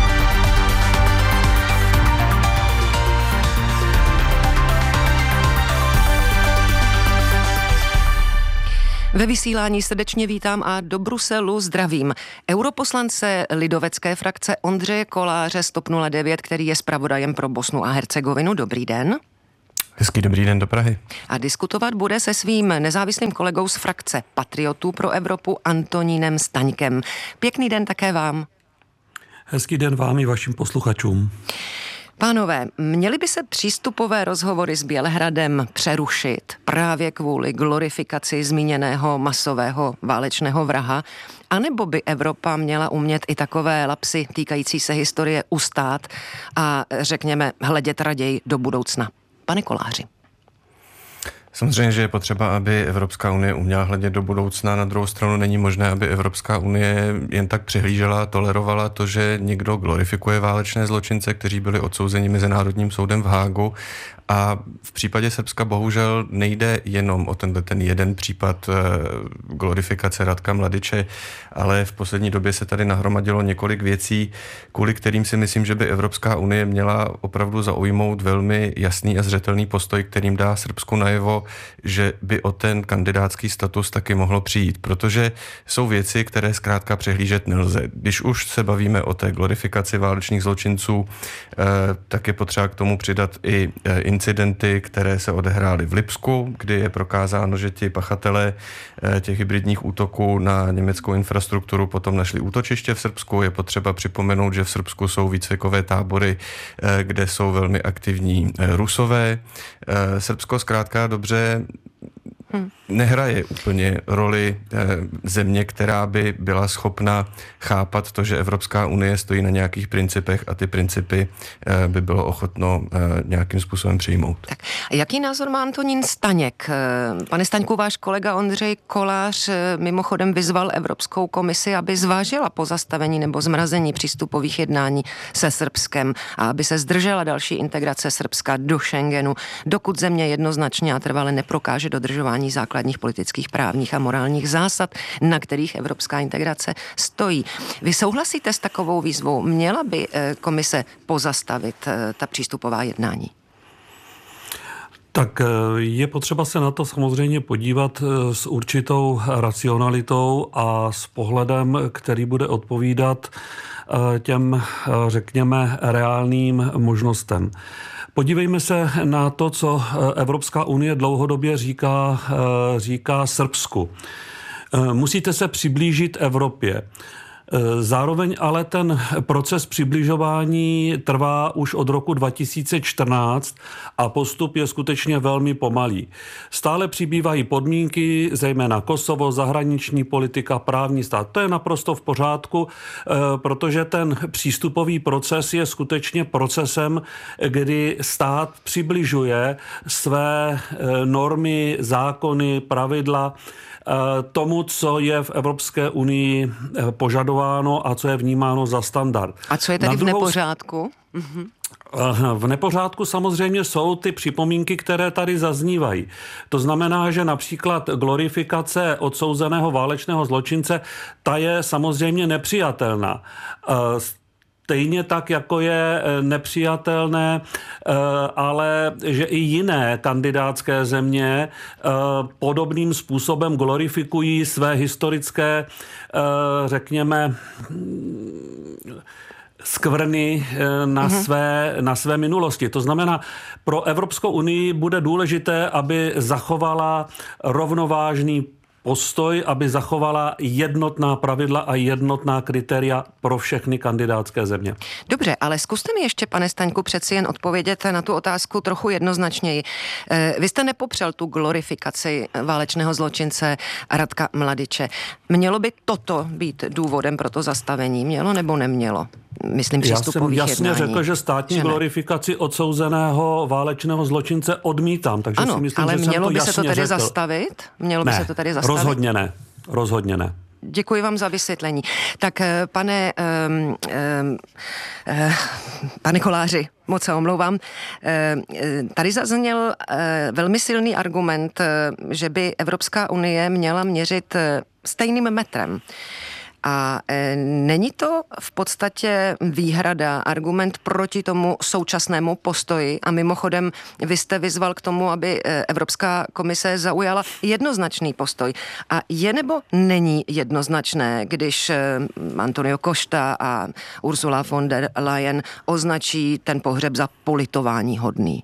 Ve vysílání srdečně vítám a do Bruselu zdravím europoslance lidovecké frakce Ondřeje Koláře z TOP nula devět, který je zpravodajem pro Bosnu a Hercegovinu. Dobrý den. Hezký dobrý den do Prahy. A diskutovat bude se svým nezávislým kolegou z frakce Patriotů pro Evropu Antonínem Staňkem. Pěkný den také vám. Hezký den vám i vašim posluchačům. Pánové, měly by se přístupové rozhovory s Bělehradem přerušit právě kvůli glorifikaci zmíněného masového válečného vraha, anebo by Evropa měla umět i takové lapsy týkající se historie ustát a řekněme hledět raději do budoucna? Pane Koláři. Samozřejmě, že je potřeba, aby Evropská unie uměla hledět do budoucna. Na druhou stranu není možné, aby Evropská unie jen tak přihlížela a tolerovala to, že někdo glorifikuje válečné zločince, kteří byli odsouzeni Mezinárodním soudem v Hágu. A v případě Srbska bohužel nejde jenom o tenhle ten jeden případ glorifikace Ratka Mladiče, ale v poslední době se tady nahromadilo několik věcí, kvůli kterým si myslím, že by Evropská unie měla opravdu zaujmout velmi jasný a zřetelný postoj, kterým dá Srbsku najevo, že by o ten kandidátský status taky mohlo přijít, protože jsou věci, které zkrátka přehlížet nelze. Když už se bavíme o té glorifikaci válečných zločinců, tak je potřeba k tomu přidat i incidenty, které se odehrály v Lipsku, kdy je prokázáno, že ti pachatelé těch hybridních útoků na německou infrastrukturu potom našli útočiště v Srbsku. Je potřeba připomenout, že v Srbsku jsou výcvikové tábory, kde jsou velmi aktivní Rusové. Srbsko zkrátka dobře Hmm. nehraje úplně roli eh, země, která by byla schopna chápat to, že Evropská unie stojí na nějakých principech a ty principy eh, by bylo ochotno eh, nějakým způsobem přijmout. Tak, jaký názor má Antonín Staněk? Pane Staňku, váš kolega Ondřej Kolář mimochodem vyzval Evropskou komisi, aby zvážila pozastavení nebo zmrazení přístupových jednání se Srbskem a aby se zdržela další integrace Srbska do Schengenu, dokud země jednoznačně a trvale neprokáže dodržování základních politických, právních a morálních zásad, na kterých evropská integrace stojí. Vy souhlasíte s takovou výzvou? Měla by komise pozastavit ta přístupová jednání? Tak je potřeba se na to samozřejmě podívat s určitou racionalitou a s pohledem, který bude odpovídat těm, řekněme, reálným možnostem. Podívejme se na to, co Evropská unie dlouhodobě říká, říká Srbsku. Musíte se přiblížit Evropě. Zároveň ale ten proces přibližování trvá už od roku dva tisíce čtrnáct a postup je skutečně velmi pomalý. Stále přibývají podmínky, zejména Kosovo, zahraniční politika, právní stát. To je naprosto v pořádku, protože ten přístupový proces je skutečně procesem, kdy stát přibližuje své normy, zákony, pravidla tomu, co je v Evropské unii požadováno a co je vnímáno za standard. A co je tady druhou... v nepořádku? Mhm. V nepořádku samozřejmě jsou ty připomínky, které tady zaznívají. To znamená, že například glorifikace odsouzeného válečného zločince, ta je samozřejmě nepřijatelná. Stejně tak, jako je nepřijatelné, ale že i jiné kandidátské země podobným způsobem glorifikují své historické, řekněme, skvrny na, mm-hmm. své, na své minulosti. To znamená, pro Evropskou unii bude důležité, aby zachovala rovnovážný postoj, aby zachovala jednotná pravidla a jednotná kritéria pro všechny kandidátské země. Dobře, ale zkuste mi ještě, pane Staňku, přeci jen odpovědět na tu otázku trochu jednoznačněji. Vy jste nepopřel tu glorifikaci válečného zločince Ratka Mladiče. Mělo by toto být důvodem pro to zastavení? Mělo nebo nemělo? myslím, přístupových jednání. Já jsem jasně jednání. řekl, že státní že glorifikaci odsouzeného válečného zločince odmítám, takže ano, si myslím, ale že mělo jsem to by se to tedy řekl. zastavit? Mělo by ne, se to tedy zastavit? rozhodně ne. Rozhodně ne. Děkuji vám za vysvětlení. Tak pane, um, um, uh, pane Koláři, moc se omlouvám, uh, tady zazněl uh, velmi silný argument, uh, že by Evropská unie měla měřit uh, stejným metrem. A e, není to v podstatě výhrada, argument proti tomu současnému postoji? A mimochodem, vy jste vyzval k tomu, aby Evropská komise zaujala jednoznačný postoj. A je nebo není jednoznačné, když Antonio Costa a Ursula von der Leyen označí ten pohřeb za politování hodný?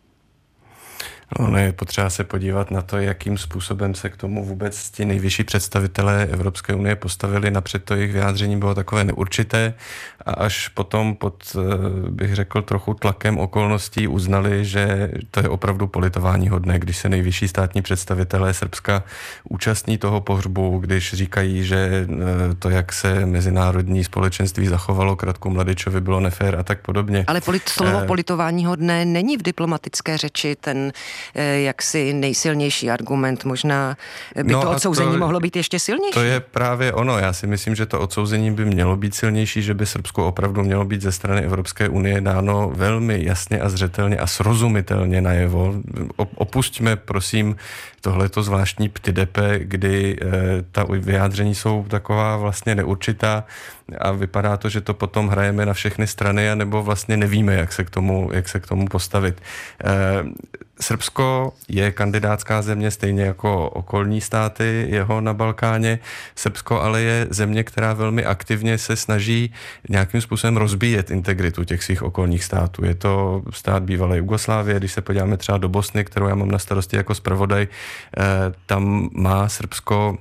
No, je potřeba se podívat na to, jakým způsobem se k tomu vůbec ti nejvyšší představitelé Evropské unie postavili. Napřed to jejich vyjádření bylo takové neurčité a až potom pod, bych řekl, trochu tlakem okolností uznali, že to je opravdu politování hodné, když se nejvyšší státní představitelé Srbska účastní toho pohřbu, když říkají, že to, jak se mezinárodní společenství zachovalo k Ratku Mladičovi, bylo nefér a tak podobně. Ale polit, slovo eh, politování hodné není v diplomatické řeči ten jaksi nejsilnější argument. Možná by no to odsouzení to, mohlo být ještě silnější. To je právě ono. Já si myslím, že to odsouzení by mělo být silnější, že by Srbsku opravdu mělo být ze strany Evropské unie dáno velmi jasně a zřetelně a srozumitelně najevo. Opustíme, prosím, tohleto zvláštní ptydepe, kdy e, ta vyjádření jsou taková vlastně neurčitá a vypadá to, že to potom hrajeme na všechny strany a nebo vlastně nevíme, jak se k tomu, jak se k tomu postavit. E, Srbsko je kandidátská země stejně jako okolní státy jeho na Balkáně. Srbsko ale je země, která velmi aktivně se snaží nějakým způsobem rozbíjet integritu těch svých okolních států. Je to stát bývalé Jugoslávie, když se podíváme třeba do Bosny, kterou já mám na starosti jako zpravodaj, tam má Srbsko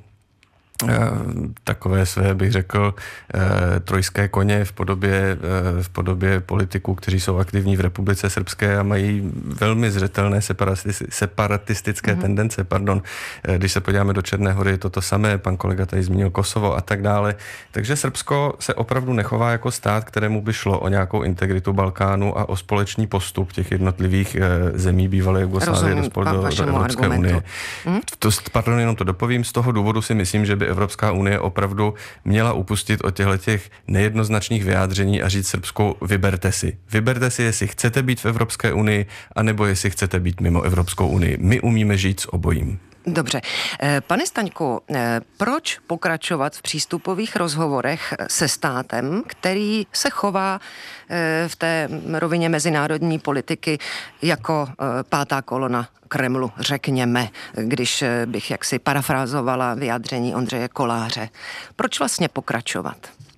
takové své, bych řekl, trojské koně v podobě, v podobě politiků, kteří jsou aktivní v Republice Srbské a mají velmi zřetelné separatistické mm-hmm. tendence. Pardon. Když se podíváme do Černé Hory, je to to samé, pan kolega tady zmínil Kosovo a tak dále. Takže Srbsko se opravdu nechová jako stát, kterému by šlo o nějakou integritu Balkánu a o společný postup těch jednotlivých zemí bývalé Jugoslávie do, do, do Evropské unie. Mm? To, pardon, jenom to dopovím. Z toho důvodu si myslím, že by Evropská unie opravdu měla upustit od těchto nejednoznačných vyjádření a říct Srbsku, vyberte si. Vyberte si, jestli chcete být v Evropské unii, anebo jestli chcete být mimo Evropskou unii. My umíme žít s obojím. Dobře. Pane Staňku, proč pokračovat v přístupových rozhovorech se státem, který se chová v té rovině mezinárodní politiky jako pátá kolona Kremlu, řekněme, když bych jaksi parafrázovala vyjádření Ondřeje Koláře. Proč vlastně pokračovat?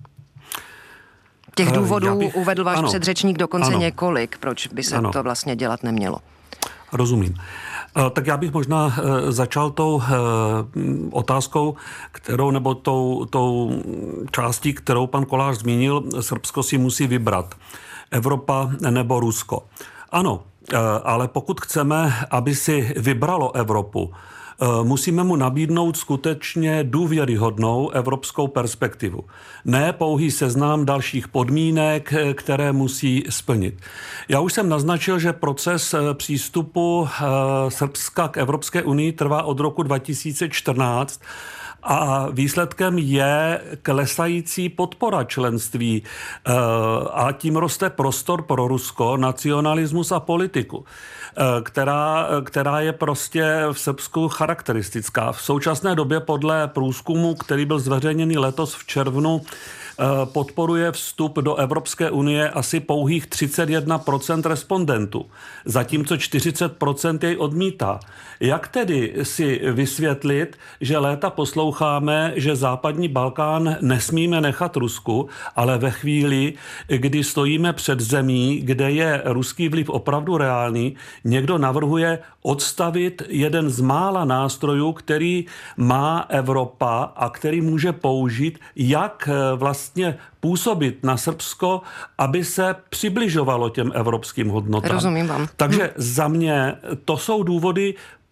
Těch důvodů bych, uvedl váš ano, předřečník dokonce ano, několik, proč by se ano. to vlastně dělat nemělo. Rozumím. Tak já bych možná začal tou otázkou, kterou, nebo tou, tou částí, kterou pan Kolář zmínil, Srbsko si musí vybrat. Evropa nebo Rusko. Ano, ale pokud chceme, aby si vybralo Evropu, musíme mu nabídnout skutečně důvěryhodnou evropskou perspektivu. Ne pouhý seznam dalších podmínek, které musí splnit. Já už jsem naznačil, že proces přístupu Srbska k Evropské unii trvá od roku dva tisíce čtrnáct a výsledkem je klesající podpora členství a tím roste prostor pro Rusko, nacionalismus a politiku, která, která je prostě v Srbsku charakteristická. V současné době podle průzkumu, který byl zveřejněný letos v červnu, podporuje vstup do Evropské unie asi pouhých třicet jedna procent respondentů, zatímco čtyřicet procent jej odmítá. Jak tedy si vysvětlit, že léta posloucháme, že západní Balkán nesmíme nechat Rusku, ale ve chvíli, kdy stojíme před zemí, kde je ruský vliv opravdu reálný, někdo navrhuje odstavit jeden z mála nástrojů, který má Evropa a který může použít, jak vlastně působit na Srbsko, aby se přibližovalo těm evropským hodnotám. Rozumím vám. Takže za mě to jsou důvody,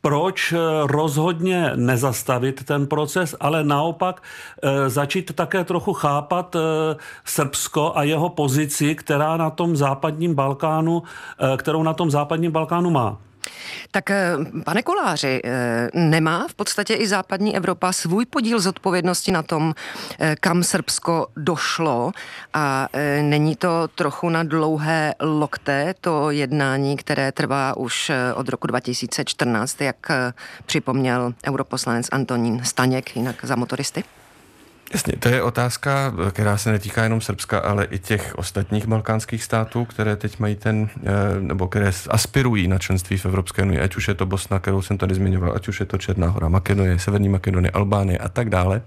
proč rozhodně nezastavit ten proces, ale naopak začít také trochu chápat Srbsko a jeho pozici, která na tom západním Balkánu, kterou na tom západním Balkánu má. Tak pane Koláři, nemá v podstatě i západní Evropa svůj podíl zodpovědnosti na tom, kam Srbsko došlo a není to trochu na dlouhé lokte to jednání, které trvá už od roku dva tisíce čtrnáct, jak připomněl europoslanec Antonín Staněk, jinak za motoristy? Jasně, to je otázka, která se netýká jenom Srbska, ale i těch ostatních balkánských států, které teď mají ten, nebo které aspirují na členství v Evropské unii, ať už je to Bosna, kterou jsem tady zmiňoval, ať už je to Černá Hora, Makedonie, Severní Makedonie, Albánie a tak dále.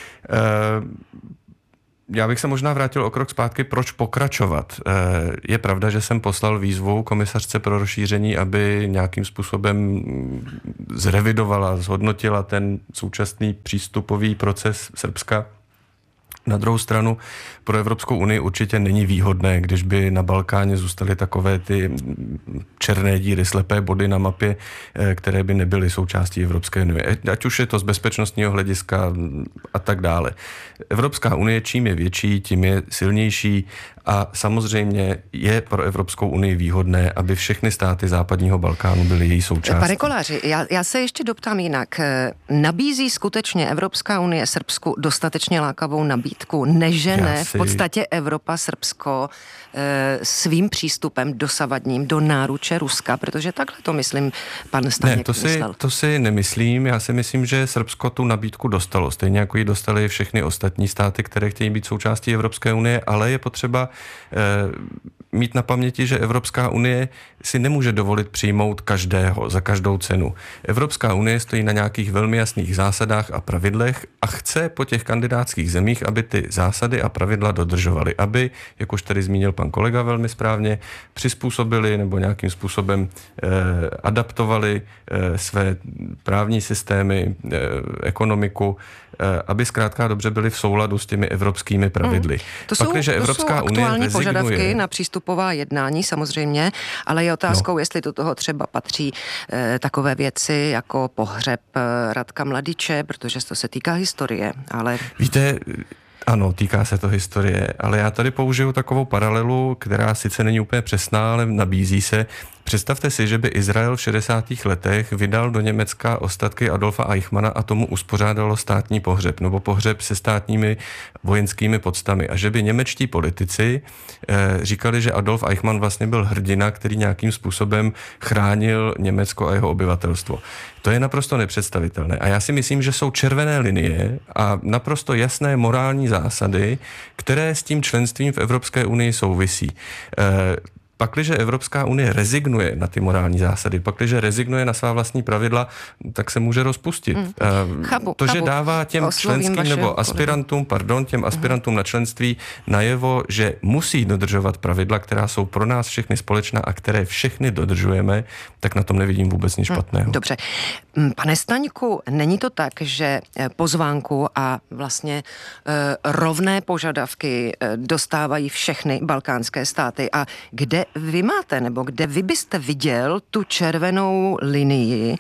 Já bych se možná vrátil o krok zpátky, proč pokračovat. Je pravda, že jsem poslal výzvu komisařce pro rozšíření, aby nějakým způsobem zrevidovala, zhodnotila ten současný přístupový proces Srbska. Na druhou stranu pro Evropskou unii určitě není výhodné, když by na Balkáně zůstaly takové ty černé díry, slepé body na mapě, které by nebyly součástí Evropské unie. Ať už je to z bezpečnostního hlediska a tak dále. Evropská unie čím je větší, tím je silnější a samozřejmě je pro Evropskou unii výhodné, aby všechny státy západního Balkánu byly její součástí. Pane Koláři, já, já se ještě doptám jinak. Nabízí skutečně Evropská unie Srbsku dostatečně lákavou nabídku? Nežene si... v podstatě Evropa Srbsko e, svým přístupem dosavadním do náruče Ruska? Protože takhle to myslím pan Staněk ne, to si, myslel. to si nemyslím. Já si myslím, že Srbsko tu nabídku dostalo. Stejně jako ji dostali všechny ostatní státy, které chtějí být součástí Evropské unie, ale je potřeba e, mít na paměti, že Evropská unie si nemůže dovolit přijmout každého za každou cenu. Evropská unie stojí na nějakých velmi jasných zásadách a pravidlech a chce po těch kandidátských zemích, aby ty zásady a pravidla dodržovaly, aby, jak už tady zmínil pan kolega velmi správně, přizpůsobili nebo nějakým způsobem eh, adaptovali eh, své právní systémy, eh, ekonomiku, eh, aby zkrátka dobře byli v souladu s těmi evropskými pravidly. Hmm. To, Pak, jsou, to Evropská jsou aktuální požadavky na přístupová jednání samozřejmě, ale je otázkou, no. jestli do toho třeba patří eh, takové věci jako pohřeb eh, Radka Mladiče, protože to se týká historie, ale... Víte, ano, týká se to historie, ale já tady použiju takovou paralelu, která sice není úplně přesná, ale nabízí se. Představte si, že by Izrael v šedesátých letech vydal do Německa ostatky Adolfa Eichmanna a tomu uspořádalo státní pohřeb, nebo pohřeb se státními vojenskými podstami. A že by němečtí politici eh, říkali, že Adolf Eichmann vlastně byl hrdina, který nějakým způsobem chránil Německo a jeho obyvatelstvo. To je naprosto nepředstavitelné. A já si myslím, že jsou červené linie a naprosto jasné morální zásady, které s tím členstvím v Evropské unii souvisí. Eh, Pakliže Evropská unie rezignuje na ty morální zásady, pakliže rezignuje na svá vlastní pravidla, tak se může rozpustit. Mm. Chápu, to, že chápu. dává těm Oslovím členským nebo aspirantům, pardon, těm aspirantům mm. na členství najevo, že musí dodržovat pravidla, která jsou pro nás všechny společná a které všechny dodržujeme, tak na tom nevidím vůbec nic špatného. Mm. Dobře. Pane Staňku, není to tak, že pozvánku a vlastně e, rovné požadavky e, dostávají všechny balkánské státy a kde vy máte, nebo kde vy byste viděl tu červenou linii,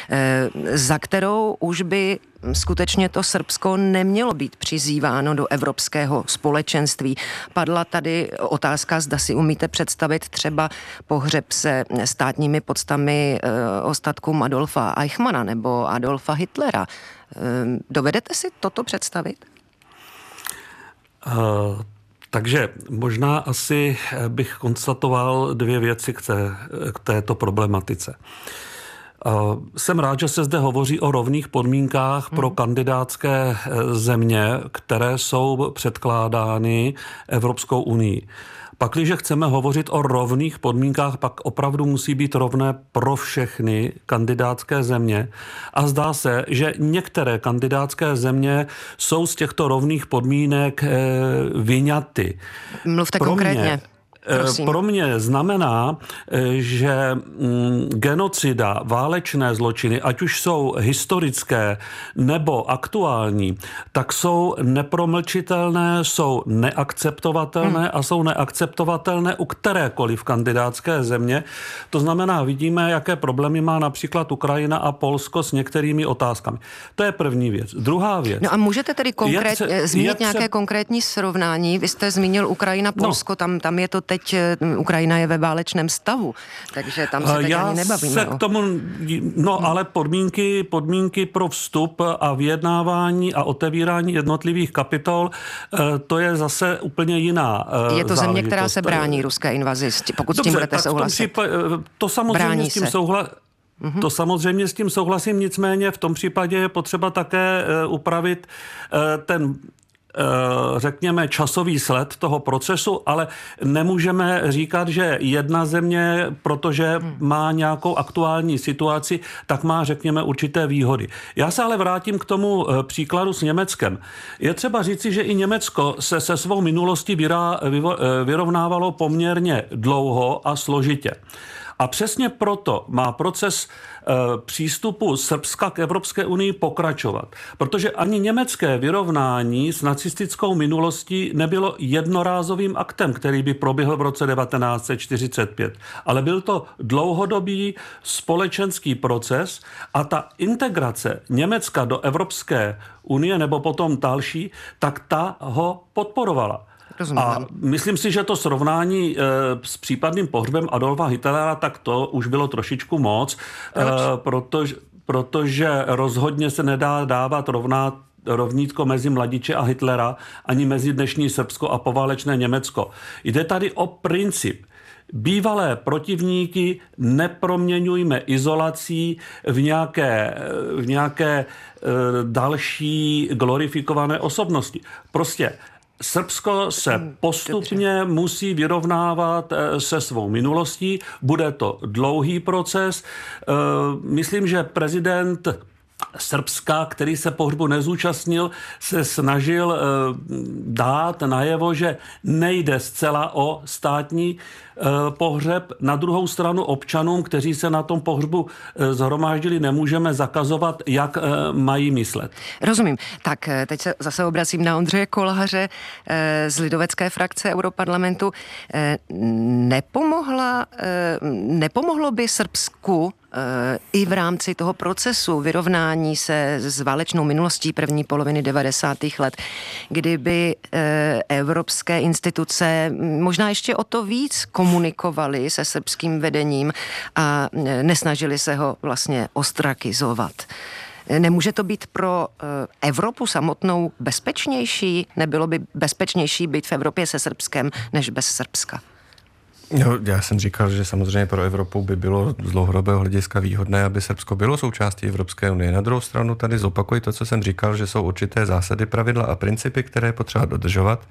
za kterou už by skutečně to Srbsko nemělo být přizýváno do evropského společenství. Padla tady otázka, zda si umíte představit třeba pohřeb se státními podstami ostatkům Adolfa Eichmanna nebo Adolfa Hitlera. Dovedete si toto představit? Uh... Takže možná asi bych konstatoval dvě věci k, té, k této problematice. Jsem rád, že se zde hovoří o rovných podmínkách pro kandidátské země, které jsou předkládány Evropskou unii. Pakliže chceme hovořit o rovných podmínkách, pak opravdu musí být rovné pro všechny kandidátské země. A zdá se, že některé kandidátské země jsou z těchto rovných podmínek e, vyňaty. Mluvte pro konkrétně. Mě, Prosím. Pro mě znamená, že genocida, válečné zločiny, ať už jsou historické nebo aktuální, tak jsou nepromlčitelné, jsou neakceptovatelné hmm. a jsou neakceptovatelné u kterékoliv kandidátské země. To znamená, vidíme, jaké problémy má například Ukrajina a Polsko s některými otázkami. To je první věc. Druhá věc. No a můžete tedy konkrét, je, zmínit je, nějaké konkrétní srovnání? Vy jste zmínil Ukrajina, Polsko, no. tam, tam je to teď, Ukrajina je ve válečném stavu, takže tam se teď Já ani nebavíme. se k tomu, no hmm. ale podmínky, podmínky pro vstup a vyjednávání a otevírání jednotlivých kapitol, to je zase úplně jiná Je to země, která se záležitost. brání ruské invazi, pokud Dobře, s tím budete souhlasit. Případ, to samozřejmě Brání s tím se. souhla... Mm-hmm. To samozřejmě s tím souhlasím, nicméně v tom případě je potřeba také uh, upravit uh, ten uh, řekněme časový sled toho procesu, ale nemůžeme říkat, že jedna země, protože hmm. má nějakou aktuální situaci, tak má, řekněme, určité výhody. Já se ale vrátím k tomu příkladu s Německem. Je třeba říci, že i Německo se se svou minulostí vyrá, vyvo, vyrovnávalo poměrně dlouho a složitě. A přesně proto má proces e, přístupu Srbska k Evropské unii pokračovat. Protože ani německé vyrovnání s nacistickou minulostí nebylo jednorázovým aktem, který by proběhl v roce devatenáct set čtyřicet pět. Ale byl to dlouhodobý společenský proces a ta integrace Německa do Evropské unie nebo potom další, tak ta ho podporovala. Rozumím. A myslím si, že to srovnání e, s případným pohřbem Adolfa Hitlera, tak to už bylo trošičku moc, e, protože, protože rozhodně se nedá dávat rovná rovnítko mezi mladiče a Hitlera, ani mezi dnešní Srbsko a poválečné Německo. Jde tady o princip. Bývalé protivníky neproměňujme izolací v nějaké, v nějaké e, další glorifikované osobnosti. Prostě Srbsko se postupně Dobře. musí vyrovnávat se svou minulostí. Bude to dlouhý proces. Myslím, že prezident Srbska, který se pohřbu nezúčastnil, se snažil dát najevo, že nejde zcela o státní pohřeb. Na druhou stranu občanům, kteří se na tom pohřbu zhromáždili, nemůžeme zakazovat, jak mají myslet. Rozumím. Tak teď se zase obracím na Ondřeje Koláře z lidovecké frakce Europarlamentu. Nepomohla, nepomohlo by Srbsku i v rámci toho procesu vyrovnání se s válečnou minulostí první poloviny devadesátých let, kdyby evropské instituce možná ještě o to víc komunikovali se srbským vedením a nesnažili se ho vlastně ostrakizovat. Nemůže to být pro Evropu samotnou bezpečnější? Nebylo by bezpečnější být v Evropě se Srbskem než bez Srbska? No, já jsem říkal, že samozřejmě pro Evropu by bylo z dlouhodobého hlediska výhodné, aby Srbsko bylo součástí Evropské unie. Na druhou stranu tady zopakuji to, co jsem říkal, že jsou určité zásady, pravidla a principy, které je potřeba dodržovat.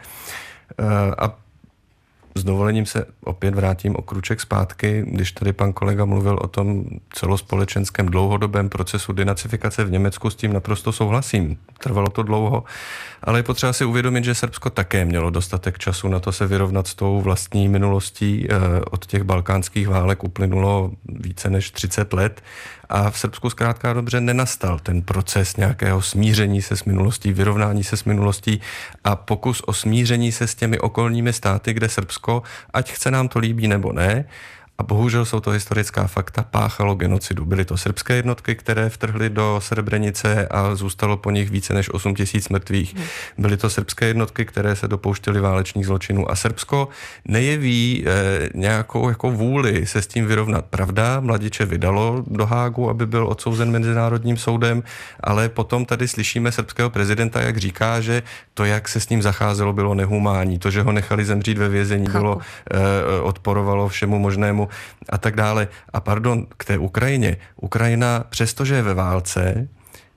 A s dovolením se opět vrátím o kruček zpátky, když tady pan kolega mluvil o tom celospolečenském dlouhodobém procesu denacifikace v Německu, s tím naprosto souhlasím. Trvalo to dlouho, ale je potřeba si uvědomit, že Srbsko také mělo dostatek času na to se vyrovnat s tou vlastní minulostí. Od těch balkánských válek uplynulo více než třicet let a v Srbsku zkrátka dobře nenastal ten proces nějakého smíření se s minulostí, vyrovnání se s minulostí a pokus o smíření se s těmi okolními státy, kde Srbsko, ať chce nám to líbí nebo ne, a bohužel jsou to historická fakta, páchalo genocidu. Byly to srbské jednotky, které vtrhly do Srebrenice a zůstalo po nich více než osm tisíc mrtvých. Byly to srbské jednotky, které se dopouštěly válečných zločinů a Srbsko nejeví eh, nějakou jako vůli se s tím vyrovnat. Pravda, mladiče vydalo do Hágu, aby byl odsouzen mezinárodním soudem, ale potom tady slyšíme srbského prezidenta, jak říká, že to, jak se s ním zacházelo, bylo nehumánní. To, že ho nechali zemřít ve vězení, bylo, eh, odporovalo všemu možnému a tak dále. A pardon, k té Ukrajině. Ukrajina, přestože je ve válce,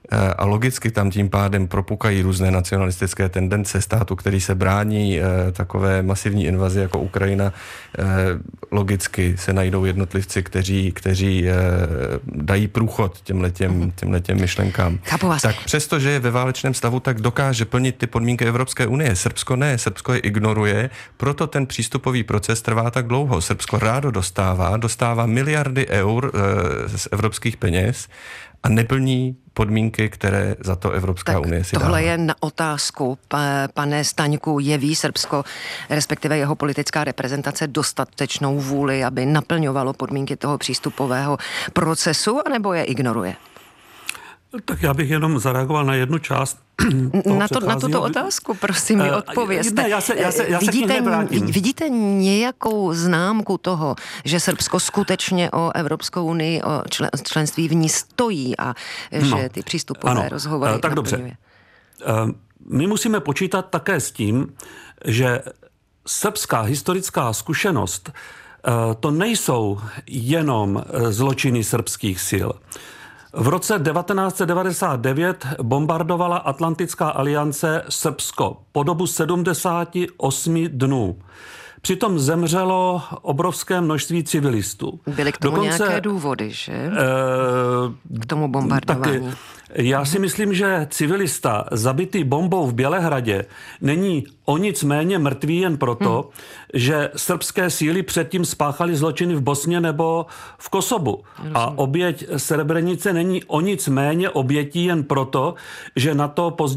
a logicky tam tím pádem propukají různé nacionalistické tendence státu, který se brání takové masivní invazi jako Ukrajina, logicky se najdou jednotlivci, kteří, kteří dají průchod těmhletěm, těmhletěm myšlenkám. Tak přestože je ve válečném stavu, tak dokáže plnit ty podmínky Evropské unie. Srbsko ne, Srbsko je ignoruje, proto ten přístupový proces trvá tak dlouho. Srbsko rádo dostává, dostává miliardy eur z evropských peněz a neplní podmínky, které za to Evropská tak unie si tohle dává. je na otázku, pane Staňku, jeví Srbsko, respektive jeho politická reprezentace dostatečnou vůli, aby naplňovalo podmínky toho přístupového procesu, anebo je ignoruje? Tak já bych jenom zareagoval na jednu část. Na, to, na tuto otázku, prosím, mi odpovězte. Ne, já se, já se, já vidíte, se vidíte nějakou známku toho, že Srbsko skutečně o Evropskou unii, o člen, členství v ní stojí a no, že ty přístupové ano, rozhovory tak naplňuje? Dobře. My musíme počítat také s tím, že srbská historická zkušenost to nejsou jenom zločiny srbských sil. V roce devatenáct set devadesát devět bombardovala Atlantická aliance Srbsko po dobu sedmdesát osm dnů. Přitom zemřelo obrovské množství civilistů. Byly k tomu Dokonce, nějaké důvody, že? E, k tomu bombardování. Taky, já si myslím, že civilista zabitý bombou v Bělehradě není o nic méně mrtvý jen proto, hmm. že srbské síly předtím spáchaly zločiny v Bosně nebo v Kosovu. A oběť Srebrenice není o nic méně obětí jen proto, že na to později